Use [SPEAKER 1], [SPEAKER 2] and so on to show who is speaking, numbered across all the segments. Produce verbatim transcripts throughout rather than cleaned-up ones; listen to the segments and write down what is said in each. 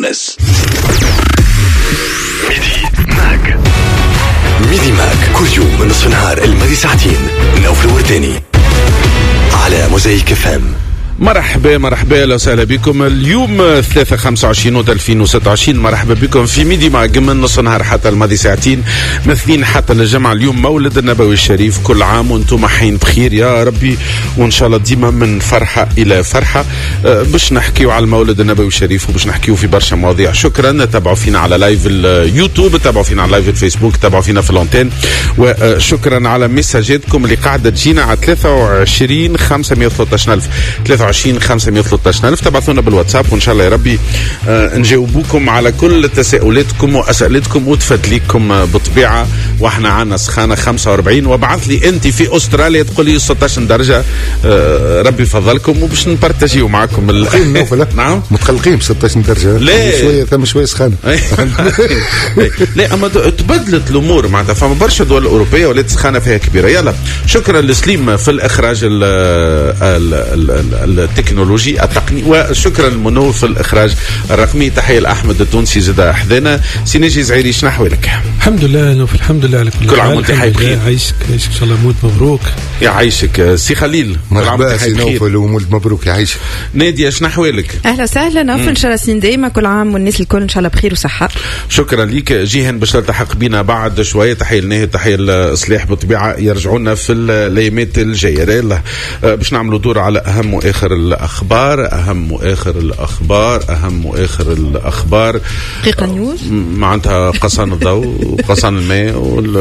[SPEAKER 1] تونس. ميدي ماك ميدي ماك كل يوم من نصف النهار الماضي ساعتين نوف الورداني على موزايك اف ام.
[SPEAKER 2] مرحبا مرحبا اهلا وسهلا بكم. اليوم ثلاثة خمسة وعشرين ألفين وستة وعشرين. مرحبا بكم في ميدي ماك من نص نهار حتى الماضي ساعتين مثلين حتى للجمعة. اليوم مولد النبوي الشريف، كل عام وانتم حين بخير يا ربي، وان شاء الله ديما من فرحة الى فرحة. أه باش نحكيو على المولد النبوي الشريف وباش نحكيو في برشا مواضيع. شكرا، تابعوا فينا على لايف اليوتيوب، تابعوا فينا على لايف الفيسبوك، تابعوا فينا في الانتين، وشكرا على مساجاتكم اللي قاعدة تجينا على ثلاثة وعشرين خمسمية وثلاثة عشر ألف ثلاثة وعشرين خمسمية وثلاثة عشر ألف. تبعثونا بالواتساب وإن شاء الله يا ربي آه نجاوبوكم على كل تساؤلاتكم وأسئلتكم وتفضليكم بطبيعة. وإحنا عنا سخانة خمسة وأربعين، وبعث لي أنت في أستراليا تقول لي ستة عشر درجة. آه ربي يفضلكم وباش نبارتاجيو معاكم ال...
[SPEAKER 3] نعم متقلقين ب ستة عشر درجة.
[SPEAKER 2] لا
[SPEAKER 3] شوية ثم شوية سخانة.
[SPEAKER 2] لا أما تبدلت الأمور معناتها، فما برشا دول أوروبية ولات سخانة فيها كبيرة. يلا شكرا لسليم في الإخراج ال ال ال التكنولوجي التقني، وشكرا لمنو في الإخراج الرقمي. تحية لأحمد التونسي زاد أحذنا. سيناجي زعيري شنو أحوالك؟
[SPEAKER 4] الحمد لله نوف، الحمد لله على كل,
[SPEAKER 2] كل عام وانت حي بخير.
[SPEAKER 4] عايشك عايشك إن شاء الله، مولد مبروك.
[SPEAKER 2] يا عايشك سي خليل.
[SPEAKER 3] مرحبا سي نوف، ومولد مبروك يا عايشك.
[SPEAKER 2] نادية شنو أحوالك؟
[SPEAKER 5] أهلا وسهلا نوف، إن شاء الله سنين دايما كل عام والناس الكل إن شاء الله بخير وصحة.
[SPEAKER 2] شكرا ليك. جيهان باش تلتحق بنا بعد شوية. تحية لناهي، تحية لصليح بالطبيعة، يرجعونا في الايامات الجاية. يلا باش نعملوا دور على أهم وآخر الأخبار، أهم وآخر الأخبار، أهم وآخر الأخبار.
[SPEAKER 5] دقيقة نيوز
[SPEAKER 2] معناتها قصان الضوء وقصان الماء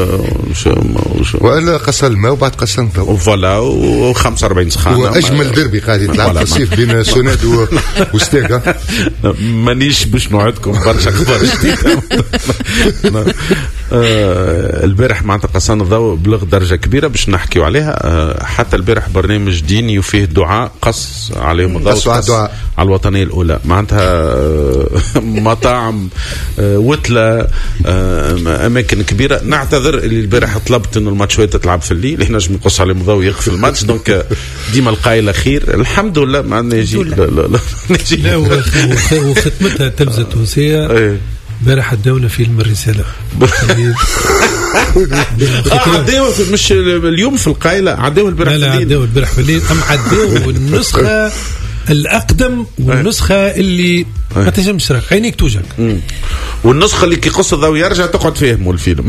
[SPEAKER 3] ولا قصان الماء وبعد قصان الضوء
[SPEAKER 2] وفوالا وخمسة وأربعين سخانة.
[SPEAKER 3] وأجمل دربي قاعد يتلعب في الصيف بين سوناد وستيغا.
[SPEAKER 2] مانيش باش نوعدكم برشا أخبار جديدة. البارح معناتها قصان الضوء بلغ درجة كبيرة باش نحكيو عليها. حتى البارح برنامج ديني وفيه دعاء قص عليهم الضوء على الوطنية الأولى. معناتها مطاعم وتلة أماكن كبيرة. نعتذر اللي البارح طلبت إنه الماتشات تلعب في الليل، إحنا نجم نقص عليهم الضوء يخفي الماتش. دونك ديما القايلة خير الحمد لله. ما نجي لا لا لا نجي
[SPEAKER 4] لا وختمتها التلفزة التونسية. بارح عداونا فيلم الرسالة.
[SPEAKER 2] عداو مش اليوم في القايلة، عداو البارح في الليل.
[SPEAKER 4] لا عداو البارح في الليل. أم عداو النسخة الأقدم والنسخة اللي ما تنجمش تراك عينيك توجك،
[SPEAKER 2] والنسخة اللي كي قص الضوء يرجع تقعد فيهم الفيلم.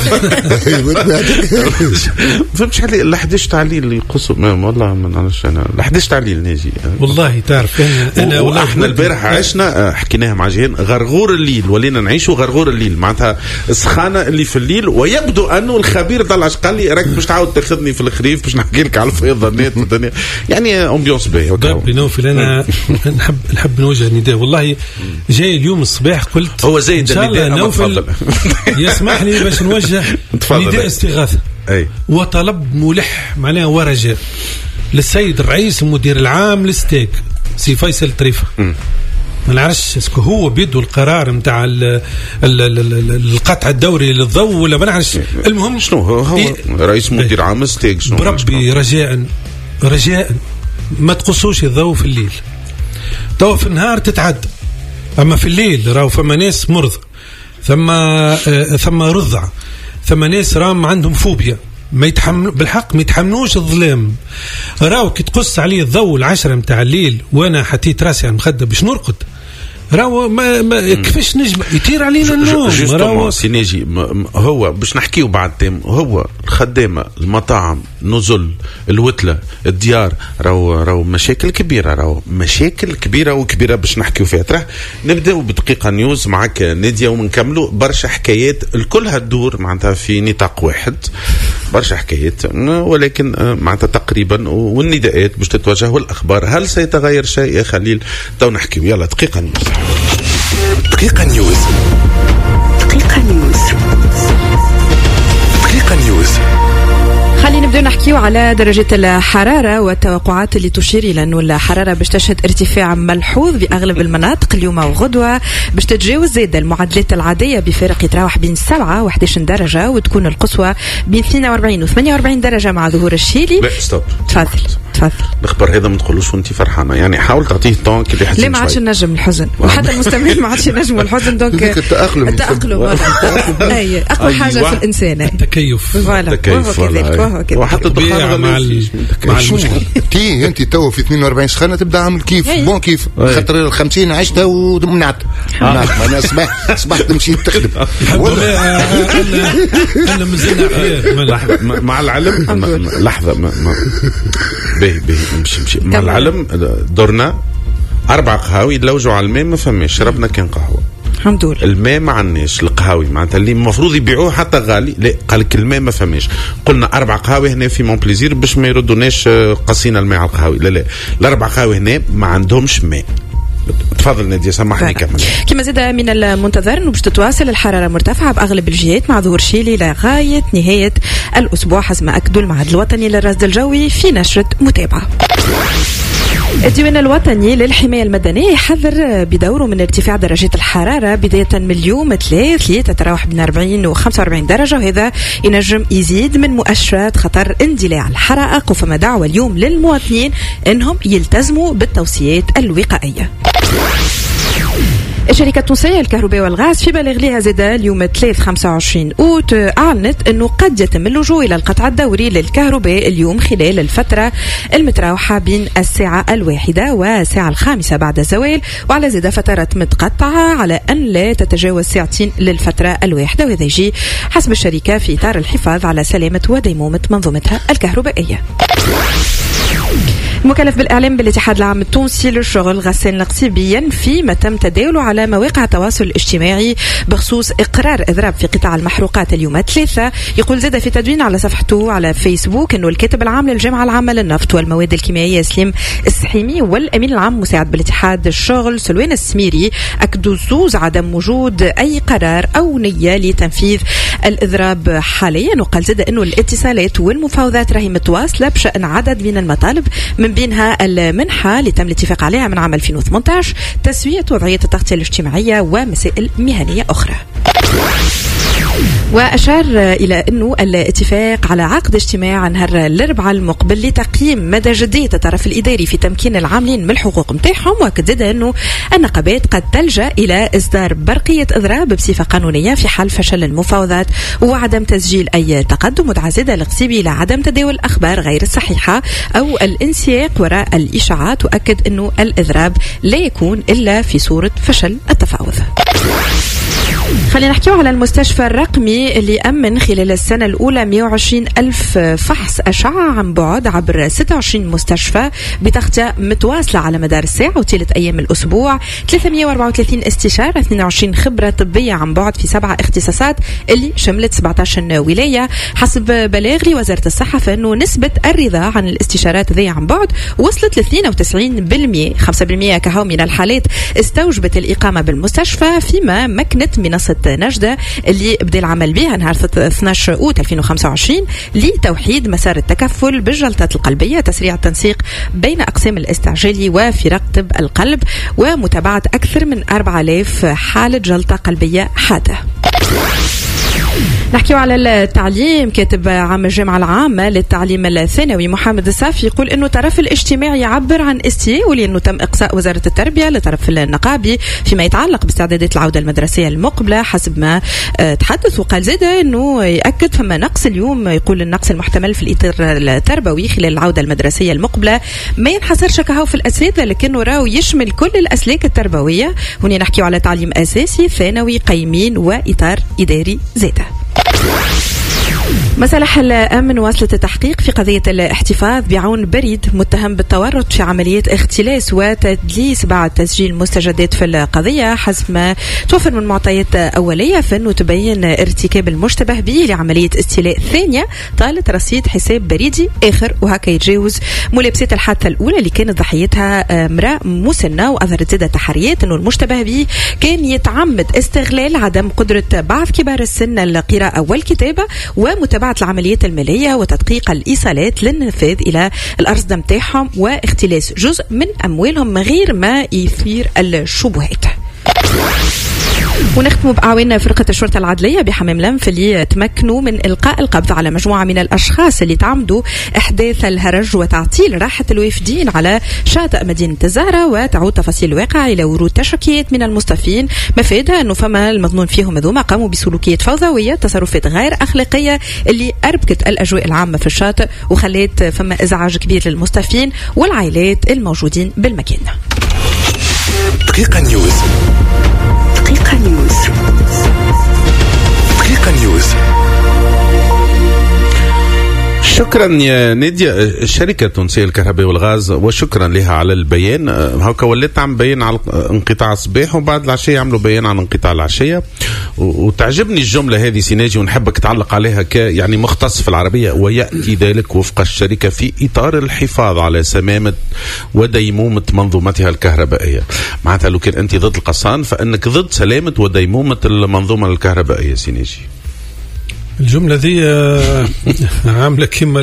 [SPEAKER 2] فهمتش علي ال إحدى عشر تعليل اللي يقصوا والله ما نعرفش انا ال إحدى عشر تعليل ناجي
[SPEAKER 4] والله تعرف انا
[SPEAKER 2] والله احنا البارح عشنا حكيناها مع جيهان غرغور الليل، ولينا نعيشوا غرغور الليل معناتها السخانة اللي في الليل. ويبدو انه الخبير طلع قال لي راك باش تعاود تاخذني في الخريف باش نحكي لك على الفيضانات والدنيا، يعني امبيونس باهي.
[SPEAKER 4] انا نحب نحب نوجه نداء والله. جاي اليوم الصباح قلت
[SPEAKER 2] هو زايد
[SPEAKER 4] ان شاء الله نوفل يسمح لي باش نوجه نداء استغاثه
[SPEAKER 2] أي.
[SPEAKER 4] وطلب ملح معناه ورجاء للسيد الرئيس المدير العام للستيك سي فيصل طريفه. ما نعرفش اسكو هو بيده القرار نتاع القطع الدوري للضوء ولا ما نعرفش. المهم
[SPEAKER 2] شنو هو, هو إيه؟ رئيس مدير عام ستيك. شنو
[SPEAKER 4] بربي رجاء رجاء ما تقصوش الضوء في الليل. تو في النهار تتعدى، اما في الليل راهو فما ناس مرضى، ثم آه ثم رضع، ثم ناس رام عندهم فوبيا ما يتحمل بالحق ما يتحملوش الظلام. راهو كي تقص عليه الضوء العشرة متاع الليل وانا حطيت راسي على المخده باش نرقد، راهو ما, ما كيفاش نجم يطير علينا النوم.
[SPEAKER 2] راهو سيناجي هو باش نحكيو بعد تام. هو الخدامه المطاعم نزل الوتله الديار راهو راهو مشاكل كبيره، راهو مشاكل كبيره وكبيره باش نحكيو فيها. ترى نبداو بدقيقه نيوز معك ناديه ونكملوا برشا حكايات الكل هتدور معناتها في نطاق واحد. برشا حكايات ولكن معناتها تقريبا والنداءات باش تتوجه والاخبار. هل سيتغير شيء يا خليل؟ تو نحكيو. يلا دقيقه نيوز.
[SPEAKER 1] دقيقة نيوز. دقيقة نيوز. دقيقة نيوز
[SPEAKER 5] خلينا نبدأ نحكيو على درجة الحرارة والتوقعات اللي تشير إلى أنه الحرارة باش تشهد ارتفاع ملحوظ بأغلب المناطق اليوم وغدوة، باش تتجاوز زيادة المعدلات العادية بفارق يتراوح بين سبعة وإحدى عشر درجة، وتكون القصوى بين اثنين وأربعين وثمانية وأربعين درجة مع ظهور الشيلي.
[SPEAKER 2] لا ستوب،
[SPEAKER 5] تفضل تفضل.
[SPEAKER 2] الخبر هذا ما تقولوش وانت فرحانه، يعني حاول تعطيه طون كي يحس.
[SPEAKER 5] لا ما عادش نجم الحزن، وحتى المستمعين ما عادش نجموا الحزن. دونك
[SPEAKER 3] التأقلم
[SPEAKER 5] التأقلم اي اقوى حاجه في الانسان،
[SPEAKER 4] التكيف.
[SPEAKER 2] التكيف
[SPEAKER 5] وحتى
[SPEAKER 4] الطبيعه مع مع المشكل.
[SPEAKER 3] تي انت تو في اثنين وأربعين سخانه تبدا عامل كيف بون كيف خاطر ال خمسين عشتها ومنعت. انا صباح صبحت نمشي تخدم
[SPEAKER 4] انا مازلنا احياء
[SPEAKER 2] مع العلم. لحظه باهي باهي نمشي نمشي مع العلم. درنا أربع قهاوي لوجوا على الماء ما فماش، شربنا كان قهوة
[SPEAKER 5] الحمد لله.
[SPEAKER 2] الماء ما عندناش، القهاوي معناتها اللي المفروض يبيعوه حتى غالي، لا قال لك الماء ما فماش. قلنا أربع قهاوي هنا في مون بليزير باش ما يردوناش قصينا الماء على القهاوي، لا لا الأربع قهاوي هنا ما عندهمش ماء. تفضل نادية سامحني كمل.
[SPEAKER 5] كما زاد من المنتظر انه باش تتواصل الحراره مرتفعه باغلب الجهات مع ظهور شيلي لغايه نهايه الاسبوع حسب ما اكدوا المعهد الوطني للرصد الجوي في نشره متابعه. الديوان الوطني للحماية المدنية يحذر بدوره من ارتفاع درجات الحرارة بداية من اليوم ثلاث اللي تتراوح بين أربعين و خمسة وأربعين درجة، وهذا ينجم يزيد من مؤشرات خطر اندلاع الحرائق. وفما دعوة اليوم للمواطنين انهم يلتزموا بالتوصيات الوقائية. الشركة التونسية للكهرباء والغاز في بلاغ لها زاد اليوم ثلاث خمسة وعشرين أوت أعلنت أنه قد يتم اللجوء إلى القطع الدوري للكهرباء اليوم خلال الفترة المتراوحة بين الساعة الواحدة والساعة الخامسة بعد الزوال، وعلى زاد فترات متقطعة على أن لا تتجاوز ساعتين للفترة الواحدة، وهذا يجي حسب الشركة في إطار الحفاظ على سلامة وديمومة منظومتها الكهربائية. المكلف بالإعلام بالاتحاد العام التونسي للشغل غسان القصيبي ينفي ما تم تداوله على مواقع التواصل الاجتماعي بخصوص إقرار إضراب في قطاع المحروقات اليوم ثلاثة. يقول زاد في تدوين على صفحته على فيسبوك أنه الكاتب العام للجامعة العامة للنفط والمواد الكيميائية سليم السحيمي والأمين العام مساعد بالاتحاد الشغل سلوان السميري أكدوا زوز عدم وجود أي قرار أو نية لتنفيذ الإضراب حاليا. وقال زاد أنه الاتصالات والمفاوضات راهي متواصلة بشأن عدد من المطالب، من بينها المنحة اللي تم الاتفاق عليها من عام ألفين وثمانية عشر، تسوية وضعية التغطية الاجتماعية ومسائل مهنية أخرى. وأشار إلى أنه الاتفاق على عقد اجتماع نهار الأربعاء المقبل لتقييم مدى جدية الطرف الإداري في تمكين العاملين من الحقوق متاعهم، وأكد زاد أنه النقابات قد تلجأ إلى إصدار برقية إضراب بصفة قانونية في حال فشل المفاوضات وعدم تسجيل أي تقدم. ودعا زاد القصيبي إلى عدم تداول الأخبار غير الصحيحة أو الانسياق وراء الإشاعات، وأكد أنه الإضراب لا يكون إلا في صورة فشل التفاوض. خلينا نحكيو على المستشفى الرقمي اللي أمن خلال السنة الأولى مئة وعشرين ألف فحص أشعة عن بعد عبر ستة وعشرين مستشفى بتغطية متواصلة على مدار الساعة وثلاث أيام الأسبوع، ثلاثمئة وأربعة وثلاثين استشارة، اثنين وعشرين خبرة طبية عن بعد في سبعة اختصاصات اللي شملت سبعة عشر ولاية. حسب بلاغ لوزارة الصحة فإنه نسبة الرضا عن الاستشارات ذي عن بعد وصلت ل اثنين وتسعين بالمئة، خمسة بالمئة كهو من الحالات استوجبت الإقامة بالمستشفى، فيما مكنت منصة نجدة اللي بدأ العمل بها نهار اثني عشر أوت ألفين وخمسة وعشرين لتوحيد مسار التكفل بالجلطات القلبية، تسريع التنسيق بين أقسام الاستعجالي وفرق طب القلب، ومتابعة أكثر من أربعة آلاف حالة جلطة قلبية حادة. نحكيو على التعليم. كاتب عام الجامعة العامة للتعليم الثانوي محمد الصافي يقول إنه الطرف الاجتماعي يعبر عن استياء ولأنه تم إقصاء وزارة التربية لطرف النقابي فيما يتعلق باستعدادات العودة المدرسية المقبلة حسب ما تحدث. وقال زاد إنه يأكد فما نقص اليوم، يقول النقص المحتمل في الإطار التربوي خلال العودة المدرسية المقبلة ما ينحصرش كهو في الأساتذة لكنه راهو يشمل كل الأسلاك التربوية. هنا نحكيو على تعليم أساسي ثانوي قيمين وإطار إداري زيادة. مصالح الأمن واصلت التحقيق في قضية الاحتفاظ بعون بريد متهم بالتورط في عملية اختلاس وتدليس بعد تسجيل مستجدات في القضية. حسب ما توفر من معطيات أولية فإنه تبين ارتكاب المشتبه به لعملية استيلاء ثانية طالت رصيد حساب بريدي آخر، وهكا يتجاوز ملابسات الحادثة الأولى اللي كانت ضحيتها امرأة مسنة. وأظهرت زادة تحريات أنه المشتبه به كان يتعمد استغلال عدم قدرة بعض كبار السن القراءة والكتابة ومتابعة متابعة العمليات المالية وتدقيق الإيصالات للنفاذ إلى الأرصدة متاعهم واختلاس جزء من أموالهم من غير ما يثير الشبهات. ونختم بأعوان فرقة الشرطة العدلية بحمام لنف اللي تمكنوا من إلقاء القبض على مجموعة من الأشخاص اللي تعمدوا إحداث الهرج وتعطيل راحة الوافدين على شاطئ مدينة الزهرة. وتعود تفاصيل الواقع إلى ورود تشكيات من المستفين مفادها أنه فما المظنون فيهم هذوما قاموا بسلوكيات فوضوية، تصرفات غير أخلاقية اللي أربكت الأجواء العامة في الشاطئ وخلت فما إزعاج كبير للمستفين والعائلات الموجودين بالمكان.
[SPEAKER 1] دقيقة نيوز.
[SPEAKER 5] دقيقة نيوز.
[SPEAKER 1] دقيقة نيوز.
[SPEAKER 2] شكرا يا نادية. الشركة التونسية للكهرباء والغاز وشكرا لها على البيان. هكا وليت عم بيان على انقطاع الصباح وبعد العشية عملوا بيان عن انقطاع العشية، وتعجبني الجملة هذه سيناجي ونحبك تعلق عليها ك يعني مختص في العربية. ويأتي ذلك وفق الشركة في إطار الحفاظ على سمامة وديمومة منظومتها الكهربائية. معناتها لو كان أنت ضد القصان فإنك ضد سلامة وديمومة المنظومة الكهربائية سيناجي.
[SPEAKER 4] الجملة ذي عاملة كما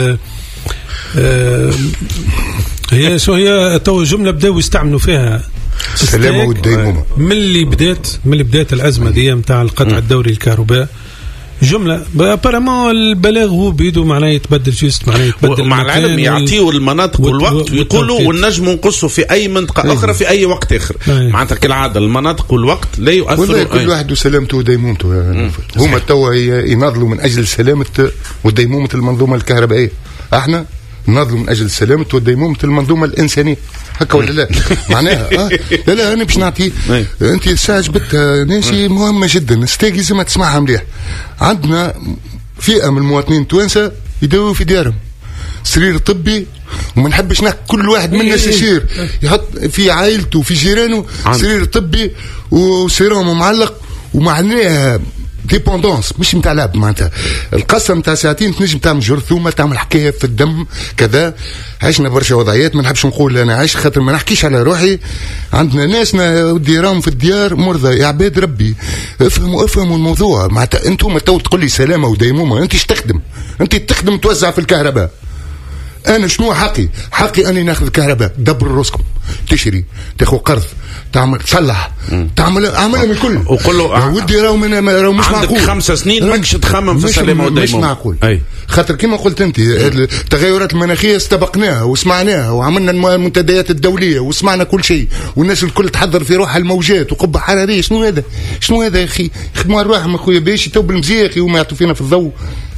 [SPEAKER 4] هي شو هي تو جملة بدأوا يستعملوا فيها
[SPEAKER 3] السلامة والديمومة
[SPEAKER 4] من اللي بدأت من اللي بدأت الأزمة دي متاع القطع الدوري الكهرباء. جملة بارامون البلاغ هو بيده معناه يتبدل جيست معناه يتبدل
[SPEAKER 2] مع العلم يعطيه المناطق والوقت ويقولوا والنجم نقصه في أي منطقة أخرى في أي وقت آخر. معناتها كالعادة المناطق والوقت لا يؤثروا.
[SPEAKER 3] كل واحد وسلامته وديمومته. هما توا يناضلوا من أجل سلامة وديمومة المنظومة الكهربائية، احنا نناضلوا من أجل سلامة وديمومة المنظومة الإنسانية. هكا ولا لا؟ معناها آه لا لا أنا باش نعطي أنت الساعة جبتها ناشي مهمة جدا استاجي زي ما تسمعها مليح. عندنا فئة من المواطنين التوانسة يداووا في ديارهم سرير طبي وما نحبش نحكي كل واحد منا يصير يحط في عائلته وفي جيرانه سرير طبي وسيرامه معلق ومعناها ديبوندونس مش متاع لعب. معناتها القصه متاع ساعتين تنجم تعمل جرثومه تعمل حكايه في الدم كذا. عشنا برشا وضعيات ما نحبش نقول انا عايش خاطر ما نحكيش على روحي. عندنا ناسنا وديرهم في الديار مرضى يا عباد ربي. افهموا افهموا الموضوع. معناتها انتم تو تقول لي سلامه وديمومه انت ايش تخدم؟ انت تخدم توزع في الكهرباء. انا شنو حقي؟ حقي اني ناخذ الكهرباء دبر راسكم تشري تاخذ قرض تعمل تصلح تعمل اعملها من كل
[SPEAKER 2] وقول له
[SPEAKER 3] ودي راهو من راهو مش معقول.
[SPEAKER 2] عندك خمس سنين ماكش تخمم في السلامه والديمومه.
[SPEAKER 3] مش معقول. خاطر كما قلت انت التغيرات المناخيه استبقناها وسمعناها وعملنا المنتديات الدوليه وسمعنا كل شيء والناس الكل تحضر في روحها الموجات وقبه حراريه. شنو هذا؟ شنو هذا يا اخي؟ خدموا روحهم اخويا باش يتوب المزياخي وما يعطوا فينا في الضوء.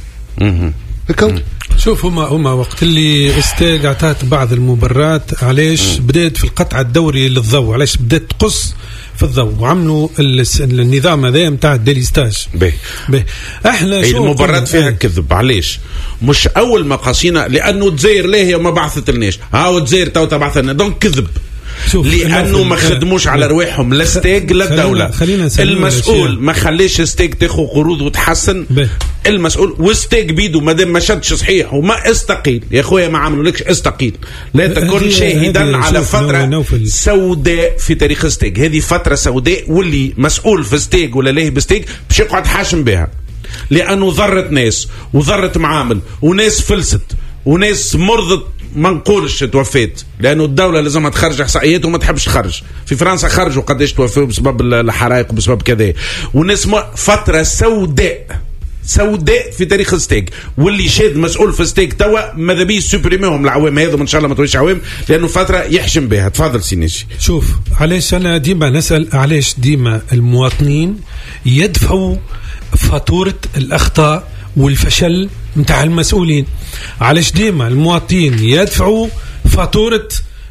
[SPEAKER 3] هكا
[SPEAKER 4] شوف هما هما وقت اللي استاج عطات بعض المبررات علاش بدات في القطع الدوري للضوء، علاش بدات تقص في الضوء وعملوا النظام هذا نتاع الديليستاج.
[SPEAKER 2] به
[SPEAKER 4] به احنا
[SPEAKER 2] شو المبررات فيها كذب. علاش مش اول ما قصينا لانه الجزائر لاهيه وما بعثت لناش هاو الجزائر تو تبعث لنا دونك كذب لانه ما خدموش على رواحهم لا ستيج لا الدوله. المسؤول ما خليش ستيج تاخذ قروض وتحسن بيه. المسؤول وستيج بيدو ما دام ما شدش صحيح وما استقيل يا اخويا ما عملولكش استقيل. لا تكون شاهدا على فتره سوداء في تاريخ ستيج. هذه فتره سوداء واللي مسؤول في ستيج ولا ليه بستيج باش يقعد حاشم بها لانه ضرت ناس وضرت معامل وناس فلست وناس مرضت ما نقولش توفيت لانه الدوله لازم تخرج احصائيات وما تحبش تخرج. في فرنسا خرجوا قداش توفوا بسبب الحرائق وبسبب كذا والناس فتره سوداء سوداء في تاريخ ستيك. واللي شاد مسؤول في ستيك توا ماذا بيه سوبريميهم العوام هذا ان شاء الله ما توليش عوام لانه فتره يحشم بها. تفضل سينيشي.
[SPEAKER 4] شوف علاش انا ديما نسال علاش ديما المواطنين يدفعوا فاتوره الاخطاء والفشل متاع المسؤولين. علاش ديما المواطنين يدفعوا فاتورة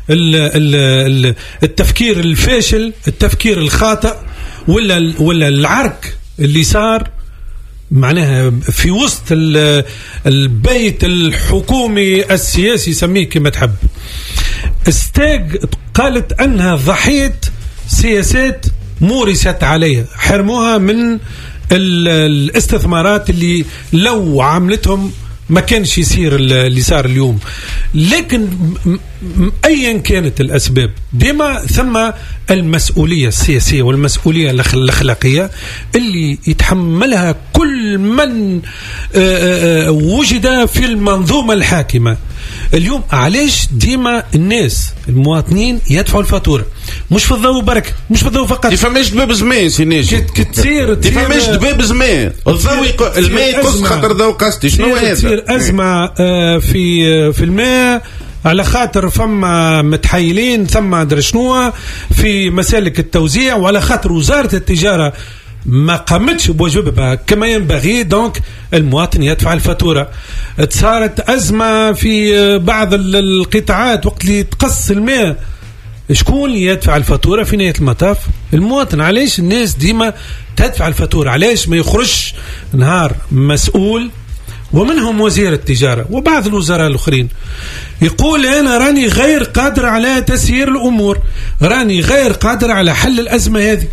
[SPEAKER 4] التفكير الفاشل التفكير الخاطئ ولا ولا العرك اللي صار معناها في وسط البيت الحكومي السياسي سميه كما تحب. استاج قالت أنها ضحية سياسات مورست عليها حرموها من الاستثمارات اللي لو عملتهم ما كانش يصير اللي صار اليوم. لكن أيا كانت الأسباب ديما ثم المسؤولية السياسية والمسؤولية الأخلاقية اللي يتحملها كل من وجد في المنظومة الحاكمة. اليوم علاش ديما الناس المواطنين يدفعوا الفاتورة؟ مش في الضوء برك، مش في الضوء فقط.
[SPEAKER 2] فماش دباب زمان سيناجي
[SPEAKER 4] كتصير
[SPEAKER 2] فماش دباب زمان الضوء الماء يقص خاطر ضوء قصدي شنو هذا؟
[SPEAKER 4] تصير أزمة في في الماء على خاطر فما متحيلين ثم ادري شنو في مسالك التوزيع، وعلى خاطر وزارة التجارة ما قامتش بواجبها كما ينبغي، دونك المواطن يدفع الفاتورة. صارت أزمة في بعض القطاعات وقت اللي تقص الماء، شكون اللي يدفع الفاتورة في نهاية المطاف؟ المواطن. علاش الناس ديما تدفع الفاتورة؟ علاش ما يخرج نهار مسؤول ومنهم وزير التجارة وبعض الوزراء الآخرين يقول أنا راني غير قادر على تسيير الأمور، راني غير قادر على حل الأزمة هذه؟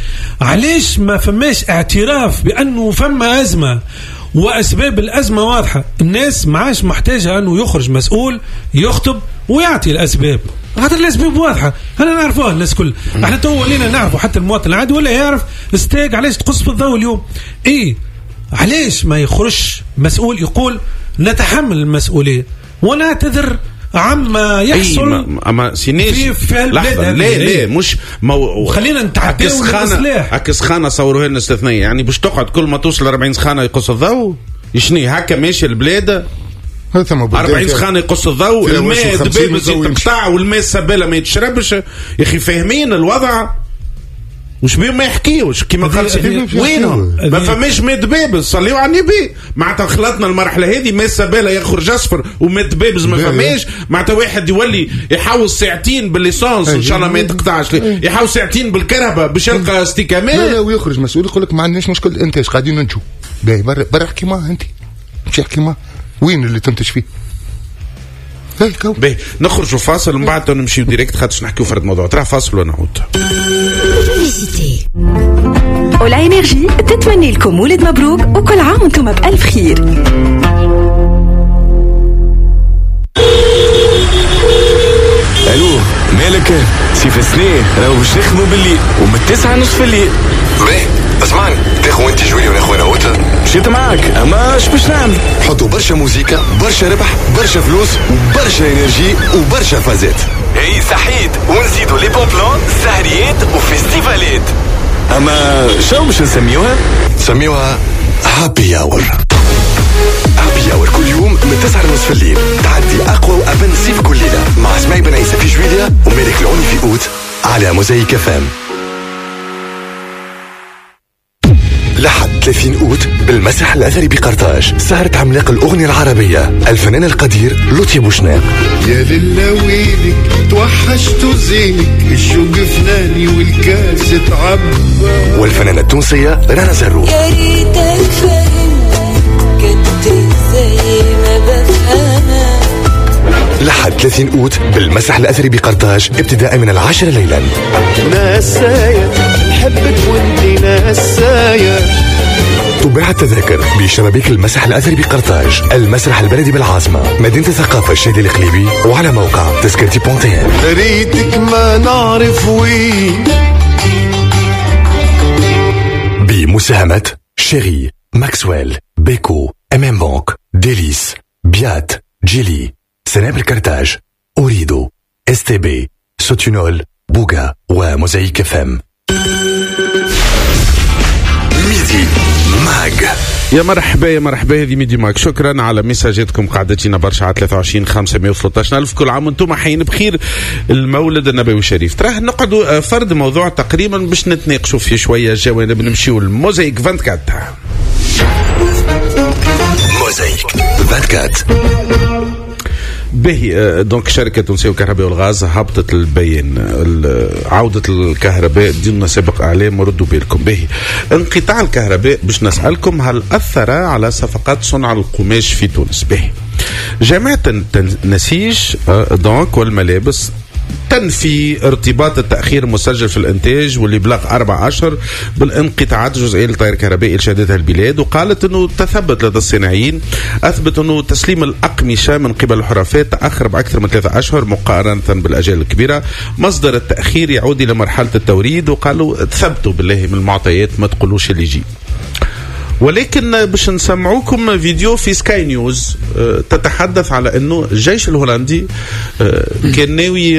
[SPEAKER 4] علاش ما فماش اعتراف بأنه فما أزمة وأسباب الأزمة واضحة؟ الناس معاش محتاجة أنه يخرج مسؤول يخطب ويعطي الأسباب، هذا الأسباب واضحة أنا نعرفوها الناس كل. احنا تو ولينا نعرفوا حتى المواطن العادي ولا يعرف استاق علاش تقص في الضوء اليوم. إيه علاش ما يخرج مسؤول يقول نتحمل المسؤولية ونعتذر عما يحصل
[SPEAKER 2] اما سينيش
[SPEAKER 4] في, في البلاد؟
[SPEAKER 2] لا لا مش مو...
[SPEAKER 4] خلينا نتعداو
[SPEAKER 2] السلاح. هكا سخانه صوروها لنا استثنائيه، يعني باش تقعد كل ما توصل أربعين سخانه يقص الضوء؟ يشني هكا ماشي البلاد؟ أربعين سخانه يقص الضوء، الماء دباب تقطع والماء السباله ما يتشربش. يا اخي فاهمين الوضع؟ وش بيهم ما يحكيوش كيما قال وينهم؟ ما فماش ماء دبابز صليوا على النبي. معناتها خلطنا المرحله هذه ماء السباله يخرج اصفر وماء دبابز ما فماش. معناتها واحد يولي يحاول ساعتين بالليسانس ان شاء الله ما يتقطعش، يحاول ساعتين بالكهرباء باش يلقى استكمال.
[SPEAKER 3] لا لا ويخرج مسؤول يقول لك ما عندناش مشكل، انت ايش قاعدين ننتجوا؟ باهي برا برا احكي معاه انت، مش احكي معاه وين اللي تنتج فيه.
[SPEAKER 2] باهي نخرجوا فاصل ومن بعد نمشيو ديريكت خاطرش نحكيو فرد موضوع. ترى فاصل ونعود.
[SPEAKER 6] أولا إنرجي تتمنى لكم مولد مبروك وكل عام وانتم بألف خير.
[SPEAKER 1] الو مالك سيف سنين راهو باش نخدموا بالليل ومن التسعة نصف الليل.
[SPEAKER 7] باهي اسمعني تاخو انت جوي وانا خويا اوتا
[SPEAKER 1] مشيت معاك اما اش باش نعمل؟
[SPEAKER 7] حطوا برشا موزيكا برشا ربح برشا فلوس وبرشا انرجي وبرشا فازات.
[SPEAKER 1] اي صحيت ونزيدوا لي بون بلان سهريات وفيستيفالات. اما شو باش نسميوها؟
[SPEAKER 7] نسميوها هابي اور. هابي اور كل يوم من تسعة ونصف الليل تعدي اقوى وابن صيف كل ليله مع اسماعيل بن عيسى في جويليا ومالك العوني في اوت على موزايك اف ام. لحد ثلاثين أوت بالمسرح الأثري بقرطاج سهرة عملاق الأغنية العربية الفنان القدير لطفي بوشناق.
[SPEAKER 8] يا ليلة ويلك توحشت زينك الشوق فناني والكاس تعبى.
[SPEAKER 7] والفنانة التونسية رنا زروق.
[SPEAKER 9] يا ريتك فهمت كنت زي ما بفهمك.
[SPEAKER 7] لحد ثلاثين أوت بالمسرح الأثري بقرطاج ابتداء من العاشرة ليلا.
[SPEAKER 8] ناسايا نحبك وانتي ناسايا.
[SPEAKER 7] تباع التذاكر بشبابيك المسرح الأثري بقرطاج، المسرح البلدي بالعاصمة، مدينة الثقافة الشادي الإقليمي، وعلى موقع تذكرتي بونتين.
[SPEAKER 8] ريتك ما نعرف وين.
[SPEAKER 7] بمساهمة شيري، ماكسويل، بيكو، ام ام بانك، ديليس، بيات، جيلي، سنابل كرتاج، أوريدو، اس تي بي، سوتينول، بوغا وموزايك فم. ميدي ماج.
[SPEAKER 2] يا مرحبا يا مرحبا، هذه ميدي ماك. شكرا على مساجاتكم قعدتنا برشا على ثلاثة وعشرين خمسمائة وثلاثة عشر ألف. كل عام وانتم حيين بخير. المولد النبوي الشريف تراه نقعدوا فرد موضوع تقريبا باش نتناقشوا فيه شويه جوانب. نمشيو الموزايك أربعة وعشرين.
[SPEAKER 7] موزايك أربعة وعشرين.
[SPEAKER 2] باهي دونك شركة تونسية الكهرباء والغاز هبطت البيان عودة الكهرباء دون سابق إعلام وردوا بالكم. باهي انقطاع الكهرباء باش نسألكم هل أثر على صفقات صنع القماش في تونس؟ باهي جامعة النسيج دونك والملابس تنفي ارتباط التأخير المسجل في الإنتاج واللي بلغ أربع أشهر بالانقطاعات الجزئية للتيار الكهربائي اللي شهدتها البلاد، وقالت أنه تثبت لدى الصناعيين أثبت أنه تسليم الأقمشة من قبل الحرفاء تأخر بأكثر من ثلاثة أشهر مقارنة بالأجال الكبيرة. مصدر التأخير يعود إلى مرحلة التوريد، وقالوا تثبتوا بالله من المعطيات ما تقولوش اللي يجي. ولكن باش نسمعوكم فيديو في سكاي نيوز تتحدث على انه الجيش الهولندي كان ناوي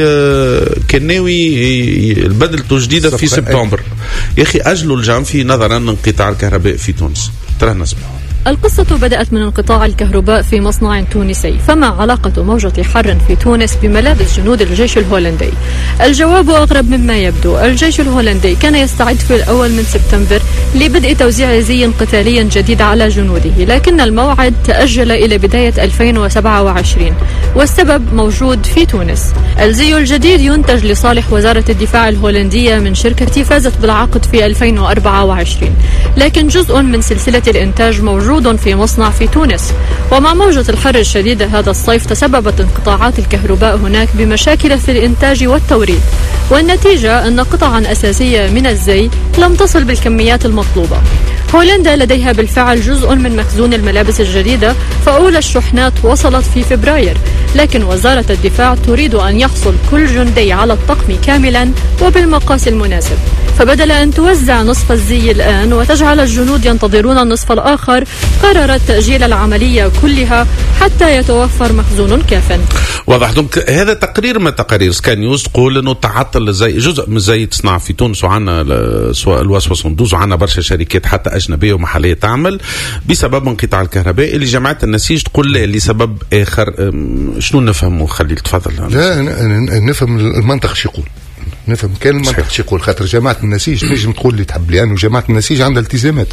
[SPEAKER 2] كان ناوي بدلته جديده في سبتمبر. يا اخي اجلوا الجانفي نظرا لانقطاع الكهرباء في تونس. ترى نسمع.
[SPEAKER 10] القصة بدأت من انقطاع الكهرباء في مصنع تونسي، فما علاقة موجة حر في تونس بملابس جنود الجيش الهولندي؟ الجواب أغرب مما يبدو. الجيش الهولندي كان يستعد في الأول من سبتمبر لبدء توزيع زي قتالي جديد على جنوده، لكن الموعد تأجل إلى بداية ألفين وسبعة وعشرين، والسبب موجود في تونس. الزي الجديد ينتج لصالح وزارة الدفاع الهولندية من شركة فازت بالعقد في ألفين وأربعة وعشرين، لكن جزء من سلسلة الإنتاج موجود في مصنع في تونس. ومع موجة الحر الشديدة هذا الصيف تسببت انقطاعات الكهرباء هناك بمشاكل في الإنتاج والتوريد، والنتيجة أن قطعا أساسية من الزي لم تصل بالكميات المطلوبة. هولندا لديها بالفعل جزء من مخزون الملابس الجديدة، فأولى الشحنات وصلت في فبراير، لكن وزارة الدفاع تريد أن يحصل كل جندي على الطقم كاملا وبالمقاس المناسب، فبدل أن توزع نصف الزي الآن وتجعل الجنود ينتظرون النصف الآخر قررت تأجيل العملية كلها حتى يتوفر مخزون كاف.
[SPEAKER 2] واضح. دونك هذا تقرير من تقارير سكاي نيوز تقول انه تعطل الزي، جزء من الزي تصنع في تونس وعنا الواس وصندوز وعنا برشا شركات حتى اجنبيه ومحليه تعمل بسبب انقطاع الكهرباء اللي جماعه النسيج تقول لا لسبب اخر. شنو نفهموا؟ خليل تفضل.
[SPEAKER 3] لا نفهم المنطق شو يقول، نفهم كان المنطق شو يقول، خاطر جماعه النسيج نجم تقول اللي تحب، لانه جماعه النسيج عندها التزامات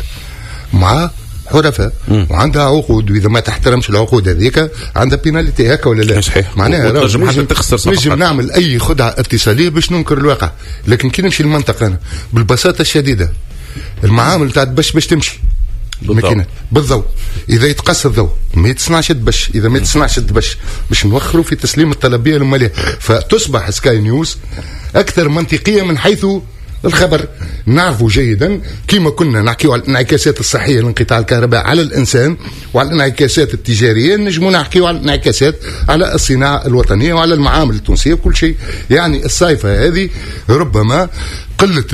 [SPEAKER 3] مع حرفاء وعندها عقود، واذا ما تحترمش العقود هذيك عندها بيناليتي، هكا ولا لا؟
[SPEAKER 2] صحيح.
[SPEAKER 3] معناها
[SPEAKER 2] نجم حتى تخسر صفقات.
[SPEAKER 3] نجم نعمل اي خدعه اتصاليه باش ننكر الواقع، لكن كي نمشي المنطق انا بالبساطه الشديده المعامل تاع باش باش تمشي ماكينه بالضوء، اذا يتقص الضوء ما يتصنعش الدبش، اذا ما يتصنعش الدبش باش نوخروا في تسليم الطلبيه للماليه. فتصبح سكاي نيوز اكثر منطقيه من حيث الخبر. نعرفوا جيدا كما كنا نحكيوا على الانعكاسات الصحيه لانقطاع الكهرباء على الانسان وعلى الانعكاسات التجاريه، نجموا نحكيوا على الانعكاسات على الصناعه الوطنيه وعلى المعامل التونسيه وكل شيء. يعني الصيفه هذه ربما قله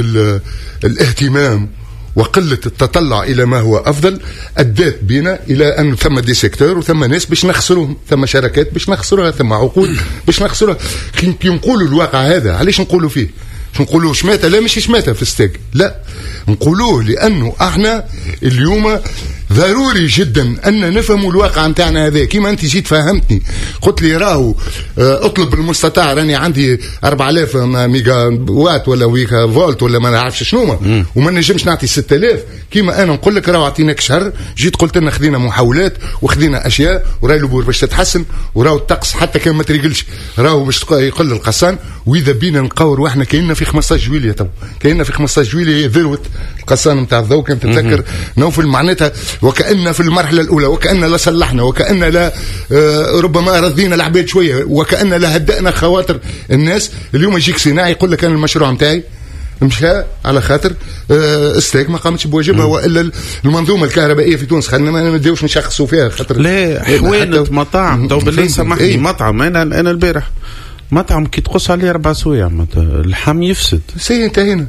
[SPEAKER 3] الاهتمام وقلة التطلع إلى ما هو أفضل أدت بنا إلى أن ثم دي سيكتور وثم ناس باش نخسروهم، ثم شركات باش نخسروها، ثم عقود باش نخسروها. كي نقولوا الواقع هذا علاش نقولوا فيه؟ شو نقولوا شماتة؟ لا مش شماتة في الستيك، لا نقولوه لأنه احنا اليوم ضروري جدا أن نفهموا الواقع نتاعنا هذا. كيما أنت جيت فهمتني قلت لي راهو اطلب المستطاع، راني عندي أربعة آلاف ميجا وات ولا ميجا فولت ولا ما نعرفش شنو، وما نجمش نعطي ستة آلاف. كيما أنا نقول لك راهو عطيناك شهر، جيت قلت لنا خذينا محاولات وخذينا أشياء وراهي الأمور باش تتحسن، وراهو الطقس حتى كان ما تريقلش راهو باش يقل القصان. وإذا بينا نقور واحنا كايننا في خمسطاش جويلية، تو كايننا في خمسطاش جويلية ذروة القصان نتاع الضوء. كنت تتذكر نوفل معناتها وكأن في المرحلة الأولى وكأن لا صلحنا وكأن لا آه ربما رضينا العباد شوية وكأن لا هدأنا خواطر الناس. اليوم يجيك صناعي يقول لك أنا المشروع متاعي مشى على خاطر آه استيك ما قامتش بواجبها، والا المنظومه الكهربائيه في تونس خلينا ما نديوش نشخصوا فيها خاطر
[SPEAKER 2] لا حوانت مطاعم. تو بالله سامحني ايه؟ مطعم انا انا البارح مطعم كي تقص عليه اربع سوايع اللحم يفسد
[SPEAKER 3] سي انتهينا.